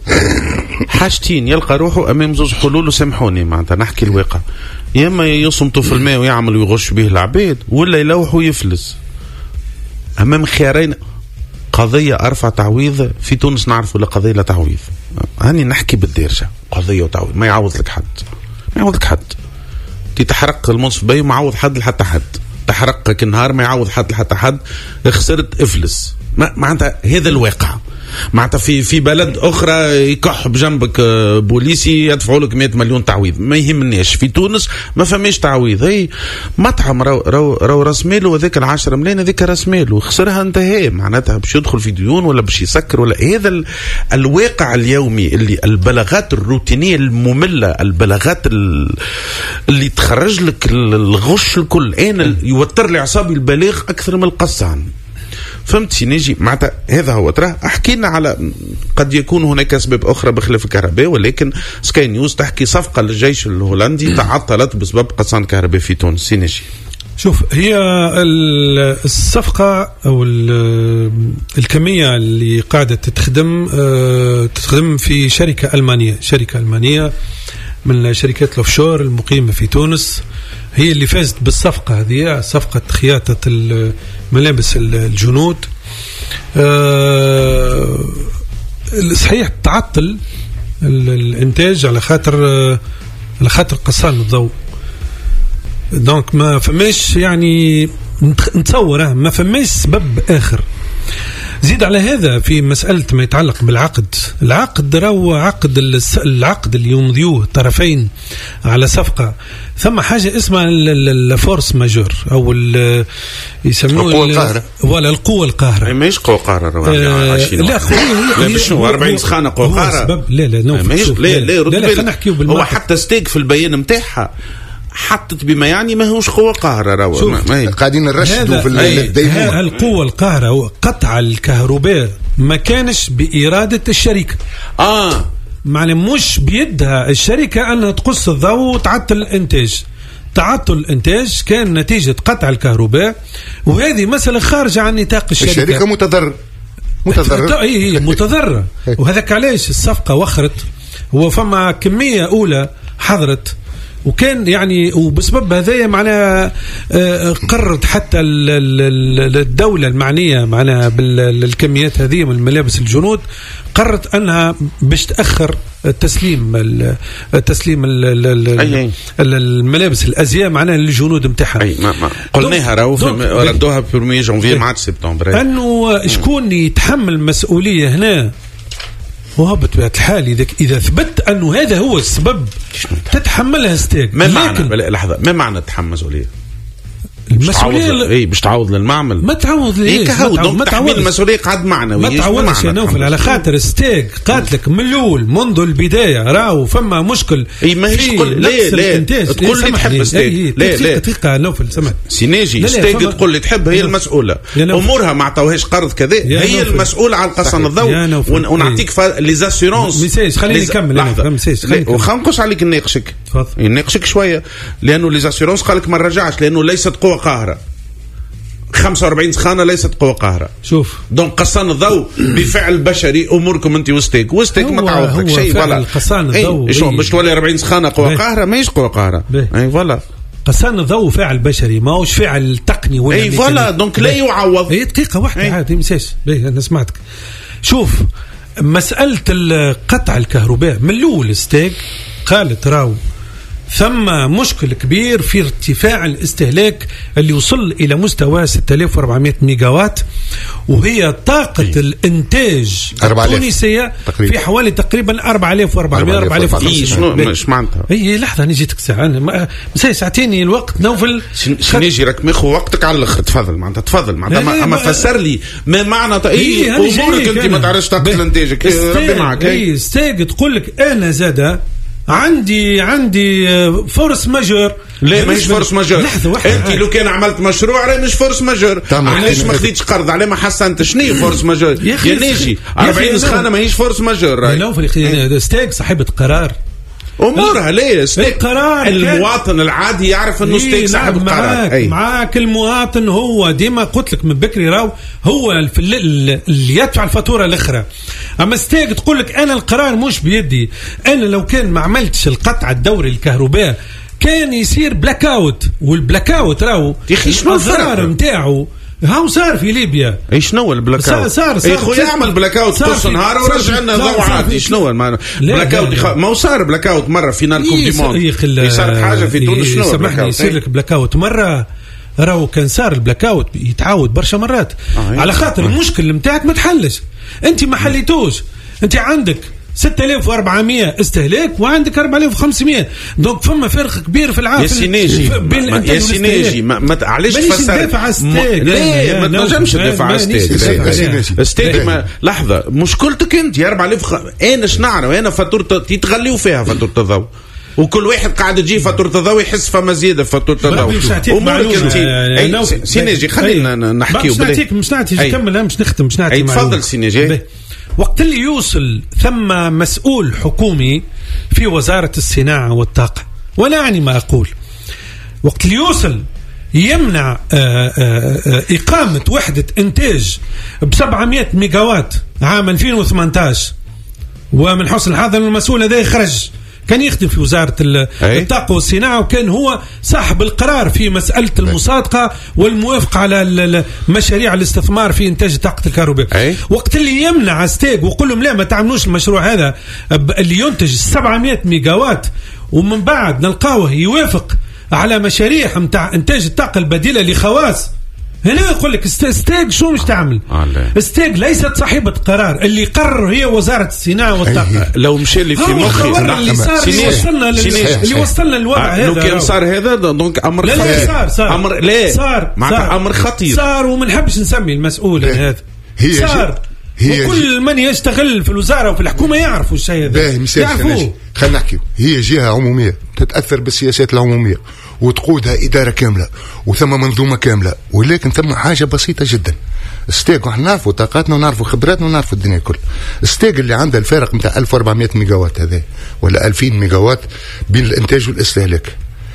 [SPEAKER 2] حاجتين يلقى روحه امام زوج حلول وسامحوني معناتها نحكي الواقع، يا اما يصمتوا في الماء ويعمل ويغش به العباد، ولا يلوحوا ويفلس. امام خيارين، قضيه ارفع تعويض في تونس نعرف ولا قضيه لا تعويض. هاني نحكي بالدارجه قضيه وتعويض، ما يعوض لك حد، ما يعوض لك حد. تي تحرق المنصف بي ما يعوض حد لحتى حد، تحرقك النهار ما يعوض حد لحتى حد، خسرت افلس. معناتها هذا الواقع. معناتها في في بلد اخرى يكح بجنبك بوليسي يدفعوا لك مئة مليون تعويض، ما يهمناش. في تونس ما فماش تعويض. هي مطعم راو راو, راو راس ماله هذاك العشرة ملايين هذاك راس ماله خسرها انتهى، معناتها باش يدخل في ديون ولا باش يسكر ولا. هذا الواقع اليومي اللي البلاغات الروتينيه الممله، البلاغات اللي تخرج لك الغش الكل. انا يوتر لي اعصابي البلاغ اكثر من القصان. فهمت سينيجي معناتها هذا هو. ترى احكينا على قد يكون هناك اسباب اخرى بخلاف الكهرباء، ولكن سكاي نيوز تحكي صفقه للجيش الهولندي تعطلت بسبب قصان كهرباء في تونس. سينيجي
[SPEAKER 4] شوف، هي الصفقة أو الكمية اللي قاعدة تتخدم تتخدم في شركة ألمانية، شركة ألمانية من شركات الأوفشور المقيمة في تونس، هي اللي فازت بالصفقة هذه، صفقة خياطة الملابس الجنود. صحيح تعطل الإنتاج على خاطر على خاطر قصان الضوء، دونك ما فماش يعني نتصور ما فماش سبب آخر. زيد على هذا في مسألة ما يتعلق بالعقد، العقد راهو عقد العقد اللي يمضيوه الطرفين على صفقة، ثم حاجة اسمها الفورس ماجور أو يسموه
[SPEAKER 2] القوة القاهرة،
[SPEAKER 4] ولا القوة القاهرة.
[SPEAKER 2] ماهيش قوة قاهرة. آه
[SPEAKER 4] لا
[SPEAKER 2] خويا، لا بشنو أربعين سخانة قوة قاهرة؟
[SPEAKER 4] لا لا نوف
[SPEAKER 2] لا لا لا خلينا نحكيو بالمعنى. هو حتى ستيك في البيان متاعها حطت بما يعني ما هوش قوة قاهرة. راهو
[SPEAKER 3] قاعدين نرشدوا في
[SPEAKER 4] الديمون. القوة القاهرة قطع الكهرباء ما كانش بإرادة الشركة،
[SPEAKER 2] اه
[SPEAKER 4] معنى مش بيدها الشركة أنها تقص الضوء وتعطل الإنتاج. تعطل الإنتاج كان نتيجة قطع الكهرباء، وهذه مسألة خارجة عن نطاق الشركة.
[SPEAKER 3] الشركة متضرر
[SPEAKER 4] متضرر اي متضرر وهذاك علاش الصفقة وخرت. هو فما كمية أولى حضرت، وكان يعني وبسبب هذايا معناها قررت حتى الدولة المعنية معناها بالكميات هذه من الملابس الجنود، قررت أنها باش تأخر التسليم التسليم الملابس الأزياء معناها للجنود متاعها.
[SPEAKER 2] أي ما ما قلناها راهو ردوها في جانفي مع سبتمبر.
[SPEAKER 4] أنه شكون يتحمل المسؤولية هنا؟ وهو بطبيعة الحال إذا إذا ثبت أنه هذا هو السبب تتحملها ستيك.
[SPEAKER 2] ما معنى لحظة ما معنى تتحمل مسؤولية؟
[SPEAKER 4] المسؤولية
[SPEAKER 2] اي باش تعوض للمعمل،
[SPEAKER 4] ما تعوض ليه؟
[SPEAKER 2] ما تعوض المسؤولية قد معنوي.
[SPEAKER 4] ما تعوضش يا نوفل على خاطر ستيك قاتلك من الأول منذ البداية. راهو فما مشكل
[SPEAKER 2] اي ماهيش تقول ليه ليه تقول لي تحب ستيك لا لا
[SPEAKER 4] دقيقة نوفل سمعت
[SPEAKER 2] سيناجي ستيك تقول لي تحب هي المسؤولة أمورها ما عطاوهاش قرض كذا، هي المسؤولة على قصن الضوء ونعطيك لي زاسيرونس.
[SPEAKER 4] مساج خليني نكمل
[SPEAKER 2] وخا نقص عليك نناقشك نناقشك شوية، لأنه لي زاسيرونس قالك ما رجعش لأنه ليست قوة قاهرة. خمسة وأربعين سخانة ليست قوة قاهرة.
[SPEAKER 4] شوف
[SPEAKER 2] دونك قصان الضوء بفعل بشري أموركم أنت وستيك وستيك ما تعوضك شيء. فوالا
[SPEAKER 4] قصان الضوء
[SPEAKER 2] إيش باش تولي أربعين سخانة قوة قاهرة ماهيش قوة قاهرة. أي فوالا
[SPEAKER 4] قصان الضوء فعل بشري ما هوش فعل تقني ولا.
[SPEAKER 2] أي فوالا دونك لا يعوض.
[SPEAKER 4] هي دقيقة واحدة عادي مساس باهي أنا سمعتك. شوف مسألة قطع الكهرباء من الأول ستيك قالت راو ثم مشكل كبير في ارتفاع الاستهلاك اللي وصل إلى مستوى ستة آلاف وأربعمائة ميجاوات، وهي طاقة أي. الإنتاج التونسية في حوالي تقريبا أربعة آلاف وأربعمائة أربعة آلاف
[SPEAKER 2] وخمسمائة. إيش معناتها؟
[SPEAKER 4] هي لحظة نجيتك ساعة أنا مساي ساعتين الوقت نوفل
[SPEAKER 2] نيجي راك ماخذ وقتك على الآخر. تفضل معناتها تفضل معناتها أما فسر لي ما معنى أي أمورك أنت ما تعرفش طاقة الإنتاج. ربي معك.
[SPEAKER 4] أي ستيج تقول لك أنا زادة عندي عندي فورس ماجور.
[SPEAKER 2] لا ماهيش فورس ماجور. انت لو كان عملت مشروع راه مش فورس ماجور. علاش ما خديتش قرض؟ علاه ما حسنت؟ شنو فورس ماجور يا ناجي؟ أربعين سخانه ماهيش فورس ماجور.
[SPEAKER 4] لا في ستيك صاحبة قرار
[SPEAKER 2] امورها ليه ستيك قرار. المواطن العادي يعرف انه ستيك صاحب القرار.
[SPEAKER 4] أي. معاك المواطن هو ديما قلت لك من بكري راو هو اللي يدفع الفاتوره الاخرى. اما ستيك تقول لك انا القرار مش بيدي، انا لو كان ما عملتش القطع الدوري الكهرباء كان يصير بلاك اوت، والبلاك اوت راو الضرر نتاعو هاو صار في ليبيا.
[SPEAKER 2] اي شنو البلاك اوت؟
[SPEAKER 4] صار صار
[SPEAKER 2] اي خويا يعمل بلاك اوت نص نهار ورجع لنا ضوء عادي. شنو بلاك اوت؟ ما هو صار بلاك اوت مره في نال كوب دي موند صارت حاجه في تونس. شنو
[SPEAKER 4] سامحني يصير لك بلاك اوت مره راهو كان صار البلاك اوت يتعاود برشا مرات آه على خاطر آه. المشكل نتاعك ما تحلش، انت ما حليتوش. انت عندك ستة آلاف وأربعمائة استهلاك وعندك أربعة آلاف وخمسمائة، دونك فما فرق كبير في العام.
[SPEAKER 2] يا سيناجي بين الانتاج يا سيناجي ما, ما علاش تفسر ليه ما تنجمش تدافع على ستيك ستيك ما لحظه مشكلتك انت يا أربعة آلاف. انا اش نعرف انا فاتوره يتغليوا فيها فاتوره الضوء وكل واحد قاعد تجي فاتورة الضوء يحس فما زيادة فاتورة الضوء. وممكن سيناجي خلينا نحكيو
[SPEAKER 4] مش نعطيك مش نعطيك نكمل مش نختم مش نعطيك.
[SPEAKER 2] تفضل سيناجي.
[SPEAKER 4] وقت اللي يوصل ثم مسؤول حكومي في وزارة الصناعة والطاقة، ولا يعني ما أقول، وقت اللي يوصل يمنع آآ آآ إقامة وحدة إنتاج بسبعمائة ميجاوات عام ألفين وثمانية عشر، ومن حسن الحظ أن المسؤول هذا يخرج كان يخدم في وزارة الطاقة والصناعة، وكان هو صاحب القرار في مسألة المصادقة والموافقة على مشاريع الاستثمار في إنتاج طاقة الكهرباء. وقت اللي يمنع ستيك ويقول لهم لا ما تعملوش المشروع هذا اللي ينتج سبعمائة ميجاوات، ومن بعد نلقاوه يوافق على مشاريع متاع إنتاج الطاقة البديلة لخواص، هنا يقول لك ستيك شو مش تعمل؟ ستيك ليست صاحبة قرار، اللي قرر هي وزارة الصناعة والطاقة.
[SPEAKER 2] لو مشي اللي في مخي
[SPEAKER 4] اللي صار اللي وصلنا اللي وصلنا للوضع هذا.
[SPEAKER 2] لو كان صار هذا دونك امر
[SPEAKER 4] لا
[SPEAKER 2] خطير.
[SPEAKER 4] لا صار صار
[SPEAKER 2] امر لا
[SPEAKER 4] صار
[SPEAKER 2] معناتها امر خطير
[SPEAKER 4] صار، وما نحبش نسمي المسؤول هذا صار. وكل من يشتغل في الوزارة وفي الحكومة يعرفوا الشيء هذا، يعرفوه.
[SPEAKER 3] خلينا نحكي، هي جهة عمومية تتأثر بالسياسات العمومية وتقودها إدارة كاملة وثم منظومة كاملة، ولكن ثم حاجة بسيطة جدا. ستيك وحنا نعرفوا طاقاتنا ونعرفوا خبراتنا ونعرفوا الدنيا كل. ستيك اللي عندها الفارق متاع ألف وأربعمائة ميجاوات هذا ولا ألفين ميجاوات بين الإنتاج والاستهلاك،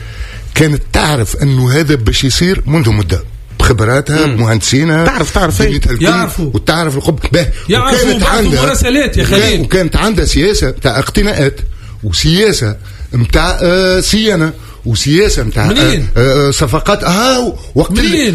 [SPEAKER 3] كانت تعرف أنه هذا باش يصير منذ مدة بخبراتها بمهندسينها،
[SPEAKER 2] تعرف تعرف
[SPEAKER 4] يعرفوا
[SPEAKER 3] وتعرف الخب
[SPEAKER 4] وكانت عندها مراسلات يا خليل،
[SPEAKER 3] وكانت عندها سياسة متاع اقتناءات وسياسة متاع آه صيانة وسياسه نتاع آه آه صفقات اه وقت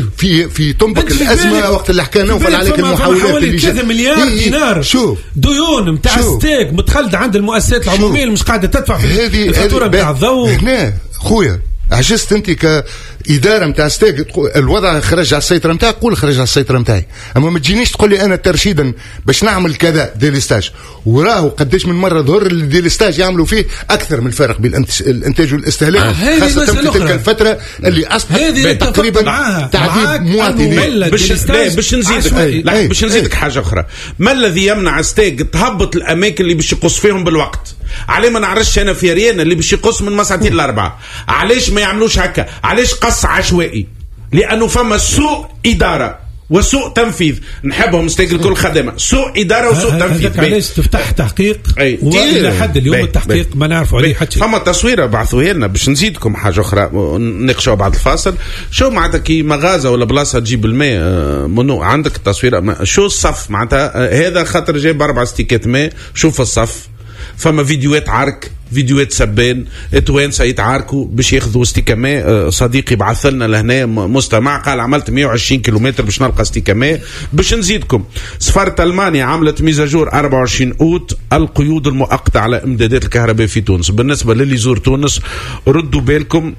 [SPEAKER 3] في في تنبك الازمه وقت اللي حكينا نوفل عليك المحاولات اللي جات
[SPEAKER 4] ثلاثة مليار إيه دينار شوف ديون نتاع ستيك متخلده عند المؤسسات العموميه اللي مش قاعده تدفع في الفاتوره نتاع الضوء.
[SPEAKER 3] هنا خويا عجزت انت كاداره نتاع ستيك الوضع خرج على السيطره نتاعك، قول خرج على السيطره نتاعي، اما ما تجينيش تقول لي انا ترشيدا باش نعمل كذا ديليستاج، وراه قداش من مره ظهر الديليستاج يعملوا فيه اكثر من الفرق بين الانتاج والاستهلاك،
[SPEAKER 4] آه.
[SPEAKER 3] خاصه في تلك الفتره اللي اصبحت تقريبا تعذيب مواطنين.
[SPEAKER 2] باش باش نزيدك باش نزيدك حاجه اخرى، ما الذي يمنع ستيك تهبط الاماكن اللي باش يقص فيهم بالوقت؟ عليه ما نعرفش انا في ريانا اللي باش يقص من مساعتين الاربعه، علاش ما يعملوش هكا؟ علاش قص عشوائي؟ لانه فما سوء اداره وسوء تنفيذ. نحبهم ستيك الكل خدمه، سوء اداره وسوء تنفيذ.
[SPEAKER 4] علاش تفتح تحقيق والى حد اليوم بي. التحقيق بي. ما نعرفوا عليه حتى.
[SPEAKER 2] فما تصويره بعثوها لنا باش نزيدكم حاجه اخرى نناقشوها بعد الفاصل. شو معناتها كي مغازه ولا بلاصه تجيب الماء منو عندك التصويره؟ شو الصف معناتها هذا خاطر جايب اربع ستيكات ماء، شوف الصف فما فيديوهات عرك، فيديوهات سبان توانسه يتعاركوا باش ياخذوا ستيكا ماء. صديقي بعث لنا لهنا مستمع قال عملت مئة وعشرين كيلومتر باش نلقى ستيكا ماء. باش نزيدكم سفاره المانيا عملت ميزاجور أربعة وعشرين أوت القيود المؤقته على امدادات الكهرباء في تونس. بالنسبه للي يزور تونس ردوا بالكم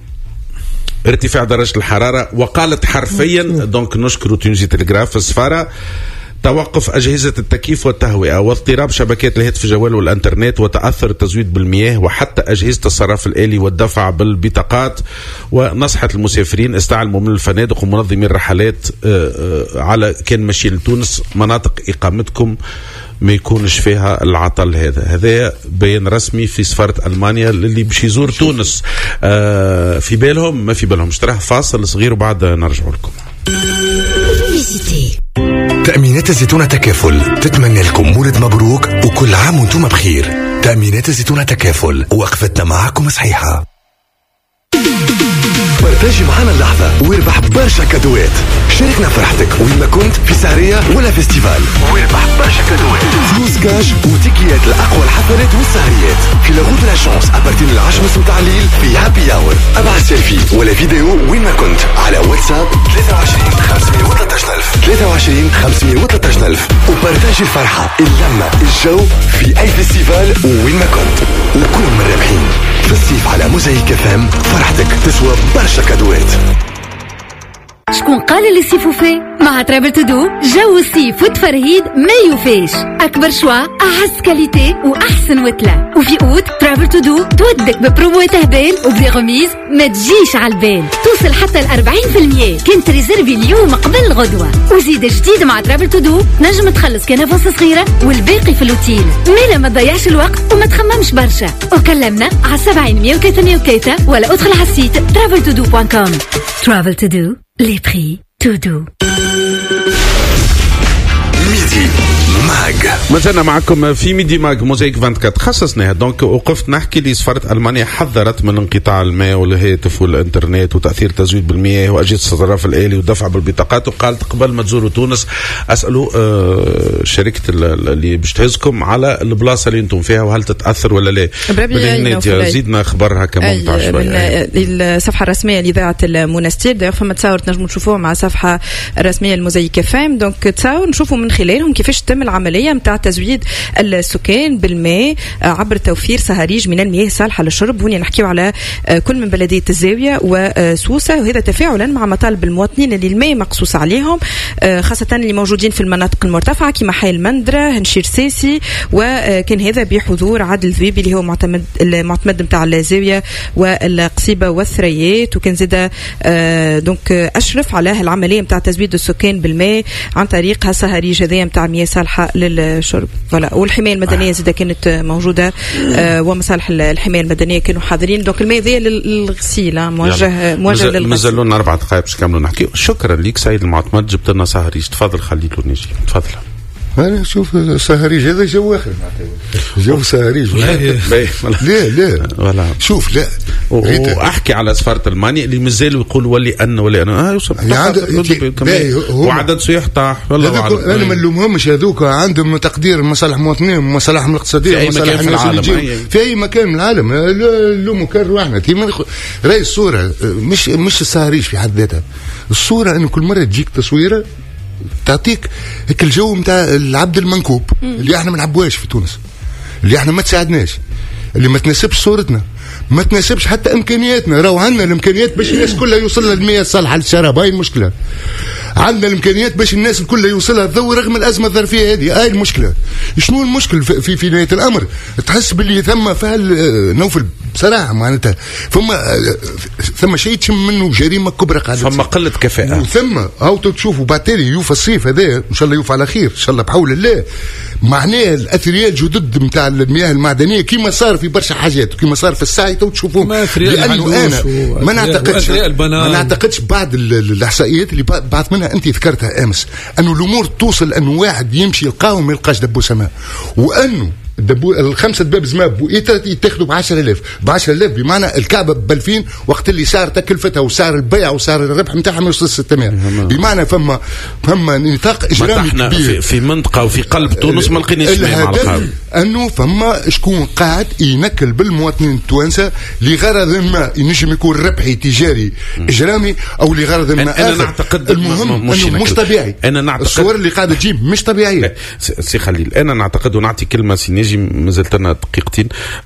[SPEAKER 2] ارتفاع درجه الحراره، وقالت حرفيا دونك نشكر تونسي تلغراف السفاره توقف أجهزة التكييف والتهوئة واضطراب شبكات الهاتف الجوال والإنترنت وتأثر التزويد بالمياه وحتى أجهزة الصراف الآلي والدفع بالبطاقات. ونصحت المسافرين استعلموا من الفنادق ومنظمي الرحلات على كان ماشي لتونس مناطق إقامتكم ما يكونش فيها العطل. هذا هذا بيان رسمي في سفارة ألمانيا اللي باش يزور تونس. في بالهم ما في بالهم. اشتراه فاصل صغير وبعد نرجع لكم.
[SPEAKER 7] تأمينات الزيتونة تكافل تتمنى لكم مولد مبروك وكل عام وانتم بخير. تأمينات الزيتونة تكافل، وقفتنا معكم صحيحة. بارتاجي معنا اللحظة واربح برشا كادوات. شاركنا فرحتك وين ما كنت في سهرية ولا فيستيفال، واربح برشا كادوات، فلوس كاش وتيكيات لأقوى الحفلات والسهريات في لاغوت لا شانس أبارتين العشرة متاع الليل في هابي اور. ابعث سيلفي ولا فيديو وين ما كنت على واتساب ثلاثة وعشرين خمسمية وثلاثة عشر ألف ثلاثة وعشرين خمسمية وثلاثة عشر ألف، وبارتاجي الفرحة اللمة الجو في أي فيستيفال وين ما كنت، وكونوا من الرابحين. في الصيف على موزايك اف ام فرحتك تسوى برشا كادوات.
[SPEAKER 6] شكون قال اللي الصيف وفي؟ مع ترافل تو دو جو الصيف والتفرهيد ما يوفيش. أكبر شوا، أعز كاليتي وأحسن وتلة. وفي أوت ترافل تو دو تودك ببرومو تهبال وبدي غميز ما تجيش على البال. توصل حتى الأربعين في المية كنت ريزيرفي اليوم قبل الغدوة. وزيد جديد مع ترافل تو دو نجم تخلص كنفس صغيرة والباقي في الأوتيل. ميلا ما تضيعش الوقت وما تخممش برشا. وكلمنا على سبعين مية وثلاثمية وثلاثة ولا ادخل على السيت ترافل تو دو دوت كوم. ترافل تو دو لي بري تو دو.
[SPEAKER 1] ميدي ماج.
[SPEAKER 2] مازلنا معكم في ميدي ماج موزايك أربعة وعشرين خصصناها. دونك وقفت نحكي لي سفارة ألمانيا حذرت من انقطاع الماء والهاتف والإنترنت وتأثير تزويد بالمياه وأجهزة الصراف الآلي ودفع بالبطاقات. وقالت قبل ما تزوروا تونس أسألوا آه شركة اللي باش تهزكم على البلاصة اللي انتم فيها وهل تتأثر ولا لا. زيدنا خبرها كمان تاع شوية.
[SPEAKER 5] الصفحة الرسمية لإذاعة المنستير دايوغ فما تصاور تنجموا تشوفوها مع الصفحة الرسمية الموزايك فام. دونك تصاور نشوفوا من خلالهم كيفاش تتم العملية متاع تزويد السكان بالماء عبر توفير صهاريج من المياه الصالحة للشرب. هنا نحكيو على كل من بلدية الزاوية وسوسة، وهذا تفاعلا مع مطالب المواطنين اللي الماء مقصوص عليهم، خاصة اللي موجودين في المناطق المرتفعة كما حي المندرة هنشير ساسي. وكان هذا بحضور عادل ذويبي اللي هو معتمد المعتمد متاع الزاوية والقصيبة والثريات. وكان زاد دونك أشرف على العملية متاع تزويد السكان بالماء عن طريق هالصهاريج هذه متاع مياه صالحة للشرب. فلا والحماية المدنية زاد كانت موجودة آه ومصالح الحماية المدنية كانوا حاضرين. دونك الماء ذي للغسيل موجه موجه للغسيل.
[SPEAKER 2] مازالوا لنا أربع دقائق باش نكملوا نحكي. شكرا ليك سيد المعتمد جبت لنا صهاريج. تفضل خليته نجي. تفضل.
[SPEAKER 3] أنا شوف سهريج هذا جو آخر جو سهريج. لا لا لا شوف لا
[SPEAKER 2] وأحكي على سفارة ألمانيا اللي مازالوا يقولوا ولي أن ولي أنا آه يوصل وعدد سياح طاح.
[SPEAKER 3] أنا ما نلومهمش هذوك عندهم تقدير مصالح المواطنين ومصالحهم الاقتصادية ومصالح الناس اللي يجيو في أي مكان من العالم. نلوموا كان روحنا رأي الصورة مش مش السهريج في حد ذاتها. الصورة إنه كل مرة تجيك تصويرة تعطيك هيك الجو متاع العبد المنكوب اللي احنا ما نعبوهاش في تونس، اللي احنا ما تساعدناش، اللي ما تناسبش صورتنا، ما تناسبش حتى امكانياتنا. راهو عندنا الامكانيات باش الناس كلها يوصلها المياه الصالحه للشراب. هاي المشكله. عندنا الامكانيات باش الناس الكل يوصلها الضوء رغم الازمه الظرفيه هذه. هاي المشكله. شنو المشكل في في نهايه الامر؟ تحس باللي ثم فعل نوفل بصراحه معناتها فما ثم شيء تشم منه جريمه كبرى قاعده.
[SPEAKER 2] ثم قله كفاءه.
[SPEAKER 3] ثم هاو تشوفوا بعتالي يوفى الصيف هذا ان شاء الله يوفى على خير ان شاء الله بحول الله. معناه الاثرياء الجدد نتاع المياه المعدنيه كيما صار في برشا حاجات وكيما صار في الساعي تو تشوفوهم. لانه انا ما نعتقدش ما نعتقدش بعد الاحصائيات اللي بعض منها انت ذكرتها امس انه الامور توصل انه واحد يمشي يلقاهم ما يلقاش دبوسه ماء، وانه الدبو الخمسه دباب زماء بوئيتات يتاخذوا ب عشرة آلاف ب عشرة آلاف بمعنى الكعبه ب ألفين وقت اللي سعر تكلفتها وسعر البيع وسعر الربح نتاعها ما يوصل ستمائة. بمعنى فما فما نطاق اجرامي كبير
[SPEAKER 2] في, في منطقه وفي قلب تونس ما لقيناش ماء على القهوه.
[SPEAKER 3] انه فما شكون قاعد ينكل بالمواطنين التوانسه لغرض ما ينجم يكون ربحي تجاري اجرامي او لغرض ما
[SPEAKER 2] اخر. انا نعتقد
[SPEAKER 3] المهم انه مش طبيعي.
[SPEAKER 2] انا نعتقد
[SPEAKER 3] الصور اللي قاعده تجيب مش طبيعيه.
[SPEAKER 2] سي خليل انا نعتقد ونعطي كلمه سينيجي مازلت لنا دقيقتين.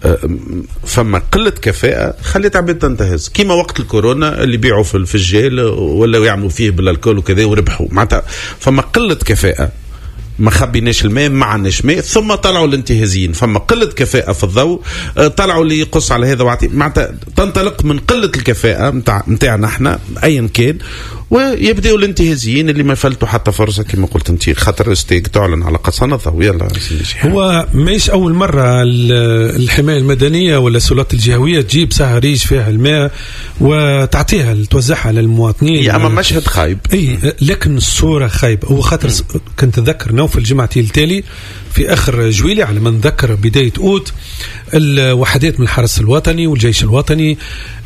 [SPEAKER 2] فما قله كفاءه خليت عباد تنتهز كيما وقت الكورونا اللي بيعوا في الفجال ولا يعملوا فيه بالالكول وكذا وربحوا معناتها. فما قله كفاءه ما خبيناش الماء ما عندناش ماء ثم طلعوا الانتهازيين. فما قله كفاءه في الضوء طلعوا اللي يقص على هذا وعطي معناتها تنطلق من قله الكفاءه نتاع نتاعنا احنا ايا كان ويبداوا الانتهازيين اللي ما فلتوا حتى فرصه كما قلت انت خاطر ستيك تعلن على قصنة ويلا.
[SPEAKER 4] هو مش اول مره الحمايه المدنيه ولا السلطات الجهويه تجيب صهاريج فيها الماء وتعطيها توزعها للمواطنين.
[SPEAKER 2] اما مشهد خايب.
[SPEAKER 4] اي لكن الصوره خايبه. هو خاطر كنت اتذكر نوفل الجمعتي التالي في اخر جويلي على ما نذكر بدايه اوت الوحدات من الحرس الوطني والجيش الوطني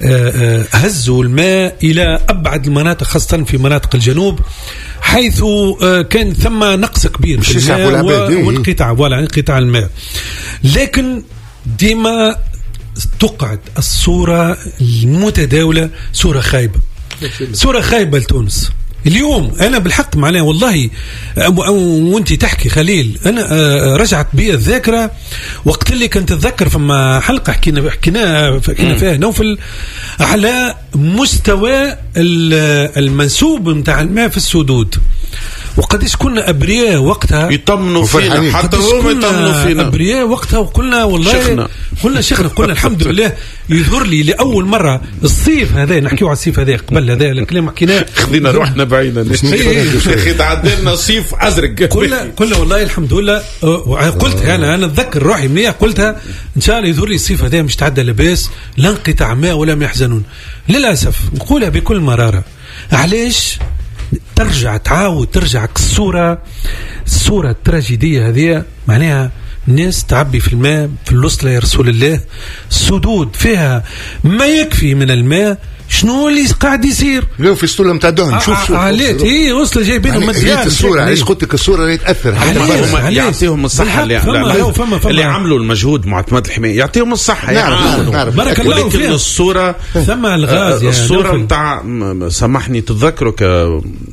[SPEAKER 4] هزوا الماء الى ابعد المناطق خاصه في مناطق الجنوب حيث كان ثم نقص كبير في الماء وانقطاع ولا انقطاع الماء. لكن ديما تقعد الصوره المتداوله صوره خايبه صوره خايبه لتونس. اليوم انا بالحق معناه والله وانت تحكي خليل انا رجعت بي الذاكره وقت اللي كنت اتذكر فما حلقه حكينا حكينا حكينا فيها نوفل على مستوى المنسوب نتاع الماء في السدود وقديش كنا ابرياء وقتها
[SPEAKER 2] يطمنوا فينا حتى هم يطمنوا فينا
[SPEAKER 4] ابرياء وقتها وقلنا والله شيخنا. قلنا شيخنا قلنا الحمد لله يظهر لي لاول مره الصيف هذا نحكيو على الصيف هذا قبل هذا الكلام حكيناه
[SPEAKER 2] خذينا روحنا بعيدا اخي تعدلنا صيف ازرق
[SPEAKER 4] قلنا قلنا والله الحمد لله قلت انا انا اتذكر روحي منيح قلتها ان شاء الله يظهر لي الصيف هذا مش تعدى لباس لا انقطاع ماء ولا ما يحزنون. للاسف نقولها بكل مراره علاش ترجع تعاود ترجع الصورة الصورة التراجيدية هذه معناها الناس تعبي في الماء في الوصلة يا رسول الله السدود فيها ما يكفي من الماء شنو اللي قاعد يصير
[SPEAKER 3] لو في الصورة متاع دهن شوف شوف
[SPEAKER 4] عليت هي وصلة جايبينهم
[SPEAKER 3] مديان الصورة علاش قلت لك الصورة اللي تأثر
[SPEAKER 2] حتى يعطيهم الصحة اللي, اللي, اللي عملوا المجهود معتمد الحماية يعطيهم الصحة
[SPEAKER 3] نعرف نعرف
[SPEAKER 4] بارك الله
[SPEAKER 2] فيها الصورة
[SPEAKER 4] ثم الغاز
[SPEAKER 2] الصورة متاع سامحني تتذكروا ك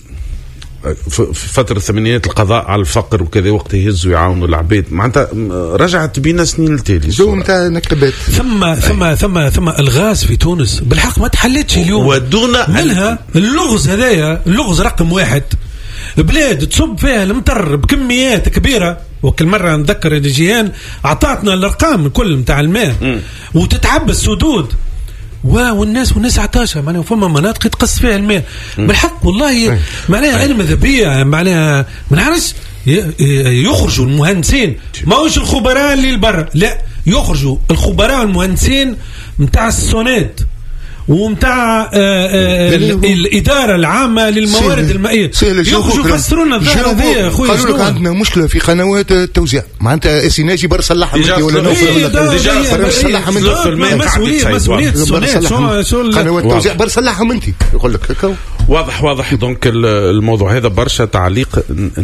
[SPEAKER 2] في فترة الثمانينات القضاء على الفقر وكذا وقت يهزوا يعاونوا العباد معناتها رجعت بينا سنين التالي
[SPEAKER 3] جو نتاع نكتبات
[SPEAKER 4] ثم ثم ثم ثم الغاز في تونس بالحق ما تحلتش اليوم
[SPEAKER 2] ودون
[SPEAKER 4] منها اللغز هذايا اللغز رقم واحد بلاد تصب فيها المطر بكميات كبيرة وكل مرة نذكر الجيان أعطتنا الأرقام الكل متاع الماء وتتعبى السدود والناس والناس عطاشة معناها فما مناطق يتقص فيها الماء بالحق والله معناها علم ذبية معناها ما نعرفش يخرجوا المهندسين ما هوش الخبراء اللي البر لا يخرجوا الخبراء المهندسين متاع السونات ومتاع الإدارة العامة للموارد المائية يخرجوا يفسروا لنا الظاهرة هذه يا أخوي.
[SPEAKER 3] قالوا لك عندنا مشكلة في قنوات التوزيع معناتها سيناجي بر صلحها منتي ولا نوفل ولا بر صلحها منتي
[SPEAKER 4] مسؤولية مسؤولية السونات
[SPEAKER 3] قنوات التوزيع بر صلحها منتي يقول لك هكا
[SPEAKER 2] واضح واضح دونك الموضوع هذا برشا تعليق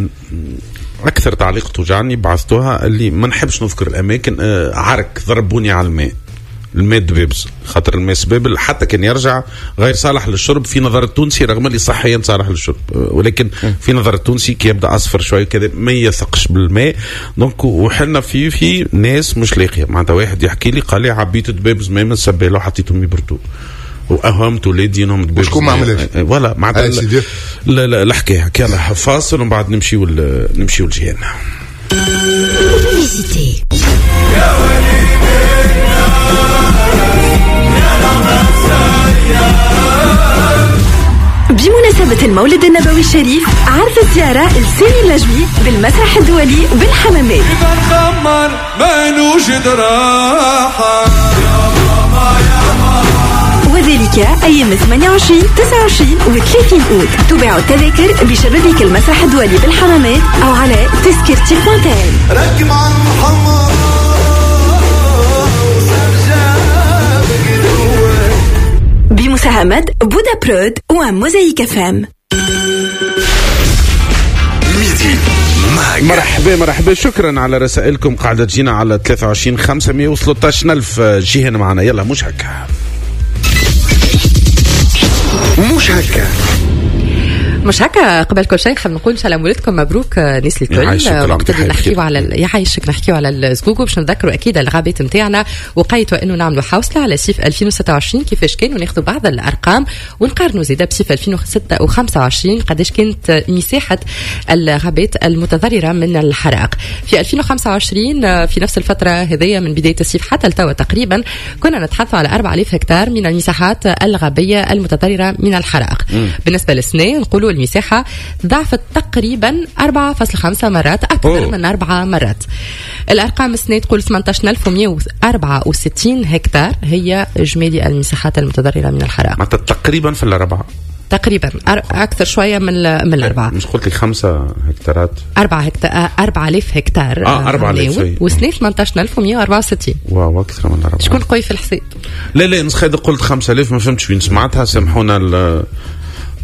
[SPEAKER 2] أكثر تعليق توجعني بعثتوها اللي ما نحبش نذكر الأماكن عرك ضربوني على الماء الماء دبيبس خاطر الماء سبابل حتى كان يرجع غير صالح للشرب في نظر التونسي رغم اللي صحيا صالح للشرب ولكن في نظر التونسي كي يبدا اصفر شويه كذا ما يثقش بالماء دونك وحنا في في ناس مش لاقيه معناتها واحد يحكي لي قال لي عبيت دبيبس ماء من سباله وحطيتهم يبردوا واهمت ولادي انهم دبيبس
[SPEAKER 3] شكون ما عملش
[SPEAKER 2] ولا معناتها لا لا الحكايه هكا يلا فاصل ومن بعد نمشيو نمشيو لجهنا
[SPEAKER 6] بمناسبة المولد النبوي الشريف عرض الزيارة لسامي اللاجوي بالمسرح الدولي بالحمامات
[SPEAKER 8] إذا نخمر ما نوجد راحة
[SPEAKER 6] وذلك أيام ثمانية وعشرين تسعة وعشرين و ثلاثين أوت. تباعوا التذاكر بشبابيك المسرح الدولي بالحمامات أو على تذكرتي فونتين.
[SPEAKER 8] ركب عن محمد
[SPEAKER 6] بمساهمة بودا برود وموزايك فام.
[SPEAKER 1] ميدي معك.
[SPEAKER 2] مرحبا مرحبا شكرا على رسائلكم قاعدة تجينا على ثلاثة وعشرين خمسمية وثلاثة عشر ألف جهة معنا يلا مش هكا
[SPEAKER 1] مش هكا
[SPEAKER 5] مش هكا قبل كل شيء خلينا نقول ان شاء الله مولدكم مبروك ناس الكل وقت اللي نحكيو على يعيشك نحكيو على الزقوق باش نذكروا اكيد الغابات نتاعنا وقيتوا انه نعملوا حوصله على صيف ألفين وستة وعشرين كيفاش كانوا ناخذوا بعض الارقام ونقارنوا زيدا بصيف ألفين وخمسة وعشرين قداش كانت مساحه الغابات المتضرره من الحرائق. في ألفين وخمسة وعشرين في نفس الفتره هذيا من بدايه الصيف حتى لتوا تقريبا كنا نتحدث على أربعة آلاف هكتار من المساحات الغابيه المتضرره من الحرائق. بالنسبه للسنه نقولوا المساحة ضعفت تقريبا أربعة فاصلة خمسة مرات أكثر أوه. من أربعة مرات. الأرقام السنة تقول ثمانية عشر ألف ومئة وأربعة وستين هكتار هي إجمالي المساحات المتضررة من الحرائق.
[SPEAKER 2] تقريبا في الأربعة
[SPEAKER 5] تقريبا أكثر شوية من من الأربعة.
[SPEAKER 2] مش قلت لي خمسة هكتارات
[SPEAKER 5] أربعة هكتار أربعة آلاف هكتار
[SPEAKER 2] آه أربعة آلاف
[SPEAKER 5] وسنة ثمانية عشر ألف ومئة وأربعة وستين.
[SPEAKER 2] واو أكثر من الأربعة.
[SPEAKER 5] شكون قوي في الحساب؟
[SPEAKER 2] لا لا نسخة قلت خمسة آلاف ما فهمتش وين سمعتها سامحونا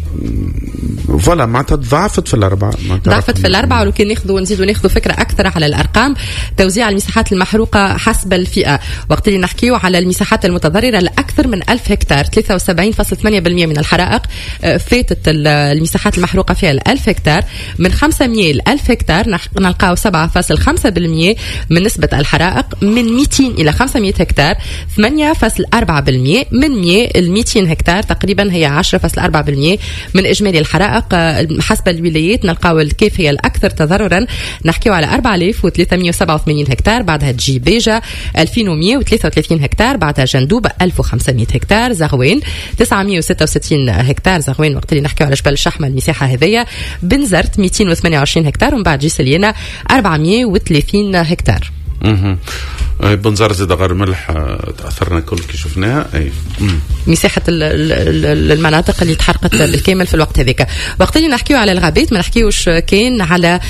[SPEAKER 2] فوالا معناتها ضعفت في الأربعة،
[SPEAKER 5] ضعفت في الأربعة. ولكن ناخذوا نزيدوا ناخذوا فكرة أكثر على الأرقام. توزيع المساحات المحروقة حسب الفئة، وقت اللي نحكيو على المساحات المتضررة لأكثر من ألف هكتار، ثلاثة وسبعين فاصلة ثمانية بالمئة من الحرائق فاتت المساحات المحروقة فيها الألف هكتار. من خمسمئة لألف هكتار نلقاو سبعة فاصلة خمسة بالمئة من نسبة الحرائق. من مئتين إلى خمسمئة هكتار ثمانية فاصلة أربعة بالمئة. من مئة ل مئتين هكتار تقريبا هي عشرة فاصلة أربعة بالمئة من إجمالي الحرائق. حسب الولايات نلقاو الكيف هي الأكثر تضررا، نحكيو على أربعة آلاف وثلاثمئة وسبعة وثمانين هكتار، بعدها تجي بيجا ألفين ومئة وثلاثة وثلاثين هكتار، بعدها جندوب ألف وخمسمئة هكتار، زغوين تسعمئة وستة وستين هكتار، زغوين وقت اللي نحكيو على جبل الشحمة المساحة هذية. بنزرت مئتين وثمانية وعشرين هكتار، ومن بعد جيسلينا أربعمئة وثلاثين هكتار.
[SPEAKER 2] اها بنزرت زاد غير ملح تاثرنا كل كي شفناها. اي
[SPEAKER 5] مساحه المناطق اللي تحرقت بالكامل في الوقت هذاك. وقت اللي نحكيو على الغابات ما نحكيوش كان على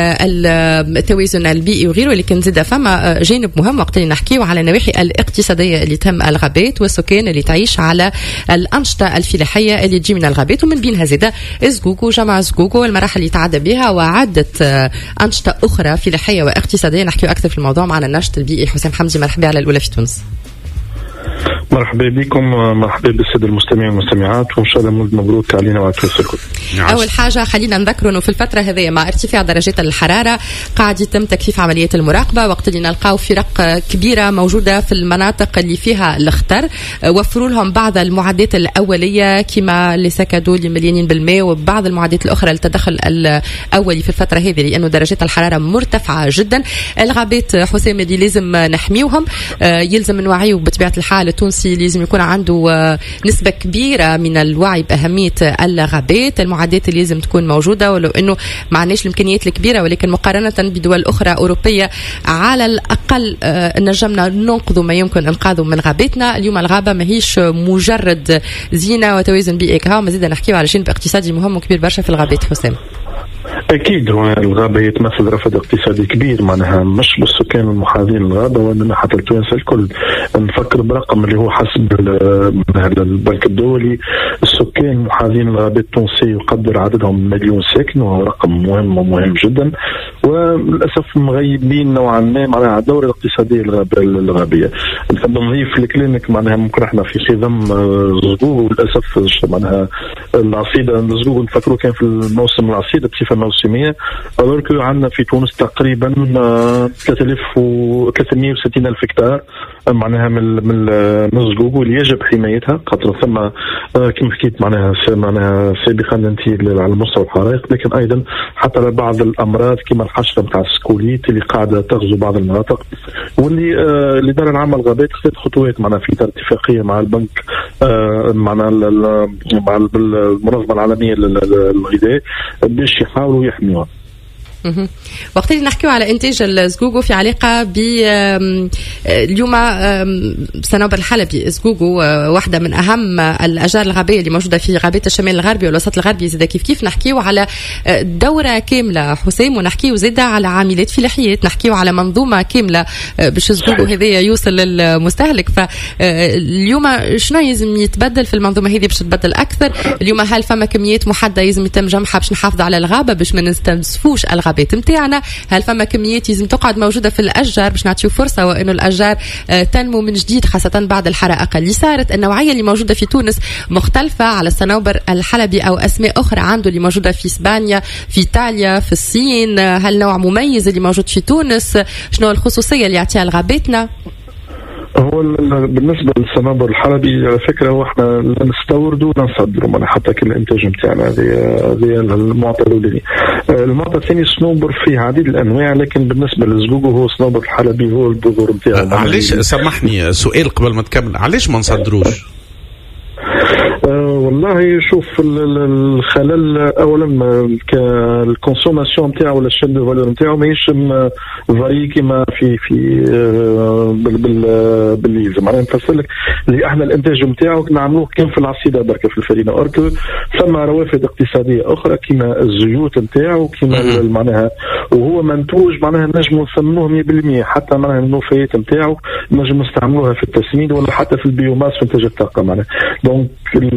[SPEAKER 5] التوازن البيئي وغيره، لكن زاد فما جانب مهم وقت اللي نحكيو على النواحي الاقتصاديه اللي تهم الغابات والسكان اللي تعيش على الانشطه الفلاحيه اللي تجي من الغابات، ومن بينها زاد زقوقو، جمع زقوقو، المراحل اللي تعدى بها وعده انشطه اخرى فلاحيه واقتصاديه. نحكيو اكثر في الموضوع معنا الناشط البيئي حسام حمدي. مرحبا على الأولى في تونس.
[SPEAKER 11] مرحبا بكم، مرحبا بالساده المستمعين والمستمعات، وان شاء الله مولد مبروك علينا وعلى تونس الكل.
[SPEAKER 5] اول حاجه خلينا نذكروا انه في الفتره هذه مع ارتفاع درجات الحراره قاعد يتم تكثيف عمليات المراقبه، وقت اللي نلقاو فرق كبيره موجوده في المناطق اللي فيها الخطر، وفروا لهم بعض المعدات الاوليه كما اللي سكدوا اللي مليانين بالماء، وبعض المعدات الاخرى للتدخل الاولي في الفتره هذه لانه درجات الحراره مرتفعه جدا. الغابات حسام اللي لازم نحميوهم، يلزم نوعيو بطبيعه الحال التونسي لازم يكون عنده نسبة كبيرة من الوعي بأهمية الغابات. المعدات اللي لازم تكون موجودة، ولو أنه ما عندناش الإمكانيات الكبيرة، ولكن مقارنة بدول أخرى أوروبية على الأقل نجمنا ننقذ ما يمكن إنقاذه من غاباتنا. اليوم الغابة ما هيش مجرد زينة وتوازن بيئي، كها مازلنا نحكيو على جانب اقتصادي مهم وكبير برشا في الغابات. حسام
[SPEAKER 11] اكيد الغابه يتمثل رفد اقتصادي كبير، معناها مش بالسكان المحاذين للغابه وانما حتى التوانسه الكل. نفكر برقم اللي هو حسب البنك الدولي، السكان المحاذين للغابات التونسيه يقدر عددهم مليون ساكن، وهو رقم مهم ومهم جدا، وللاسف مغيبين نوعا ما معناها الدوره الاقتصاديه الغابيه. نحب نضيف الكلينيك معناها ممكن احنا في خضم زقوق، وللاسف معناها العصيده الزقوق نفكروا كان في الموسم العصيده بصفه موسميه، أذكر عندنا في تونس تقريبا ثلاثة آلاف وثلاثمئة وستين ألف هكتار معناها من من الزقوق واللي يجب حمايتها، خاطر ثم كما حكيت معناها معناها سابقا انت على مستوى الحرائق، لكن ايضا حتى لبعض الامراض كما الحشره نتاع السكوليت اللي قاعده تغزو بعض المناطق، واللي الاداره العامه للغابات خذت خطوات معناها في اتفاقيه مع البنك معناها مع المنظمه العالميه للغذاء باش يحاولوا يحميوها.
[SPEAKER 5] وقت اللي نحكيو على انتاج الزقوقو في علاقه ب اليوم صنوبر الحلبي، زقوقو واحده من اهم الاشجار الغابيه اللي موجوده في غابات الشمال الغربي والوسط الغربي. زاد كيف كيف نحكيو على دوره كامله حسام، ونحكيو زاد على عاملات فلاحيات، نحكيو على منظومه كامله باش الزقوقو هذايا يوصل للمستهلك. فاليوم شنو لازم يتبدل في المنظومه هذه باش تبدل اكثر؟ اليوم هل فما كميات محدده لازم يتم جمعها باش نحافظ على الغابه باش ما نستنزفوش الغابات متاعنا؟ هل فما كميات لازم تقعد موجوده في الاشجار باش نعطيو فرصه وانه الاشجار تنمو من جديد، خاصه بعد الحرائق اللي صارت؟ النوعيه اللي موجوده في تونس مختلفه على الصنوبر الحلبي او اسماء اخرى عنده اللي موجوده في اسبانيا، في ايطاليا، في الصين. هل نوع مميز اللي موجود في تونس؟ شنو الخصوصيه اللي يعطيها لغاباتنا؟
[SPEAKER 11] هو بالنسبه للصنوبر الحلبي على فكره هو احنا لا نستوردوا ولا نصدروا، من حتى كل الانتاج نتاعنا. هذه هذه المعطى الاولاني. المعطى الثاني الصنوبر فيه عديد الانواع، لكن بالنسبه للزقوق هو الصنوبر الحلبي هو البذور نتاعو.
[SPEAKER 2] علاش سامحني سؤال قبل ما تكمل، علاش ما نصدروش؟
[SPEAKER 11] أه والله شوف الخلل اولا الكونسوماسيون نتاعو ولا الشين دو فالور نتاعو ماهيش فاري كيما في في بالليز. معناها نفسر لك اللي احنا الانتاج نتاعو نعملوه كان في العصيده بركه في الفرينه، اوركو ثم روافد اقتصاديه اخرى كيما الزيوت نتاعو كيما معناها، وهو منتوج معناها نجموا نسموه مية بالمية، حتى معناها النفايات نتاعو نجموا نستعملوها في التسميد ولا حتى في البيوماس في انتاج الطاقه. معناها دونك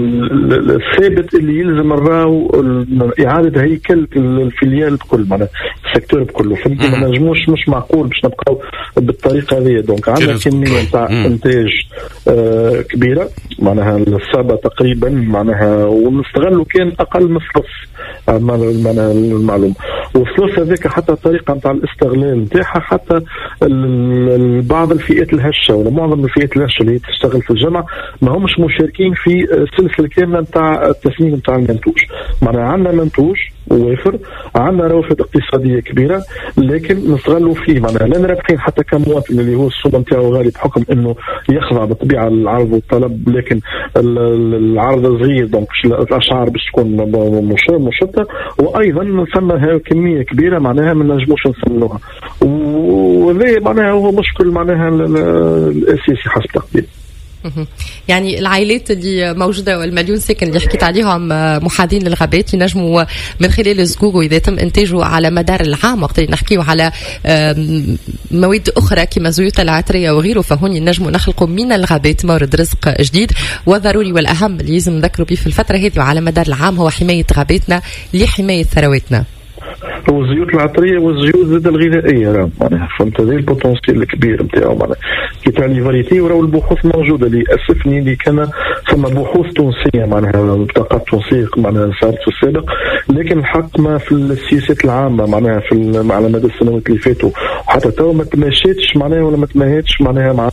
[SPEAKER 11] الثابت اللي يلزم نراو اعاده هيكل الفيليال بكل معناها السيكتور بكله. فهمت؟ ما نجموش مش معقول باش نبقاو بالطريقه هذه. دونك عندنا كميه نتاع انتاج آه كبيره معناها الصعبه تقريبا معناها ونستغلوا كان اقل من ثلث معناها المعلومه. والثلث هذاك حتى الطريقه نتاع الاستغلال نتاعها حتى بعض الفئات الهشه ولا معظم الفئات الهشه اللي تشتغل في الجامعه ما همش مشاركين في السلسله كامله نتاع التسمين نتاع المنتوج. معناها عندنا منتوج وافر، عندنا روافد اقتصاديه كبيره لكن نستغلوا فيه معناها لا رابحين حتى كمواطن اللي هو السوم نتاعو غالي بحكم انه يخضع بالطبيعه للعرض والطلب، لكن العرض صغير دونك الاسعار باش تكون مشتته، وايضا ثم كميه كبيره معناها ما نجموش نسمنوها، وهذا معناها هو مشكل معناها الاساسي حسب تقديري.
[SPEAKER 5] يعني العائلات اللي موجوده والمليون ساكن اللي حكيت عليهم محاذين للغابات ينجموا من خلال الزقوق واذا تم انتاجه على مدار العام وقت اللي نحكيو على مواد اخرى كما زيوت العطريه وغيره، فهون ينجموا نخلقوا من الغابات مورد رزق جديد. وضروري والاهم اللي لازم نذكروا به في الفتره هذه وعلى مدار العام هو حمايه غاباتنا لحمايه ثرواتنا.
[SPEAKER 11] هو الزيوت العطريه والزيوت زاد الغذائيه راه معناها فهمت هذا البوتنسيال الكبير نتاعو معناها كي تاع لي فاريتي وراو البحوث موجوده. اللي اسفني اللي كان ثم بحوث تونسيه معناها بطاقات تونسيه معناها صارت في السابق، لكن الحق ما في السياسات العامه معناها في على مدى السنوات اللي فاتوا وحتى تو ما تماشيتش معناها ولا ما تماهيتش معناها مع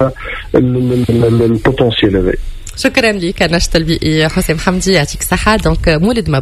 [SPEAKER 11] البوتنسيال هذا.
[SPEAKER 5] شكرا لك ناشط البيئي حسام حمدي، يعطيك الصحه. دونك مولد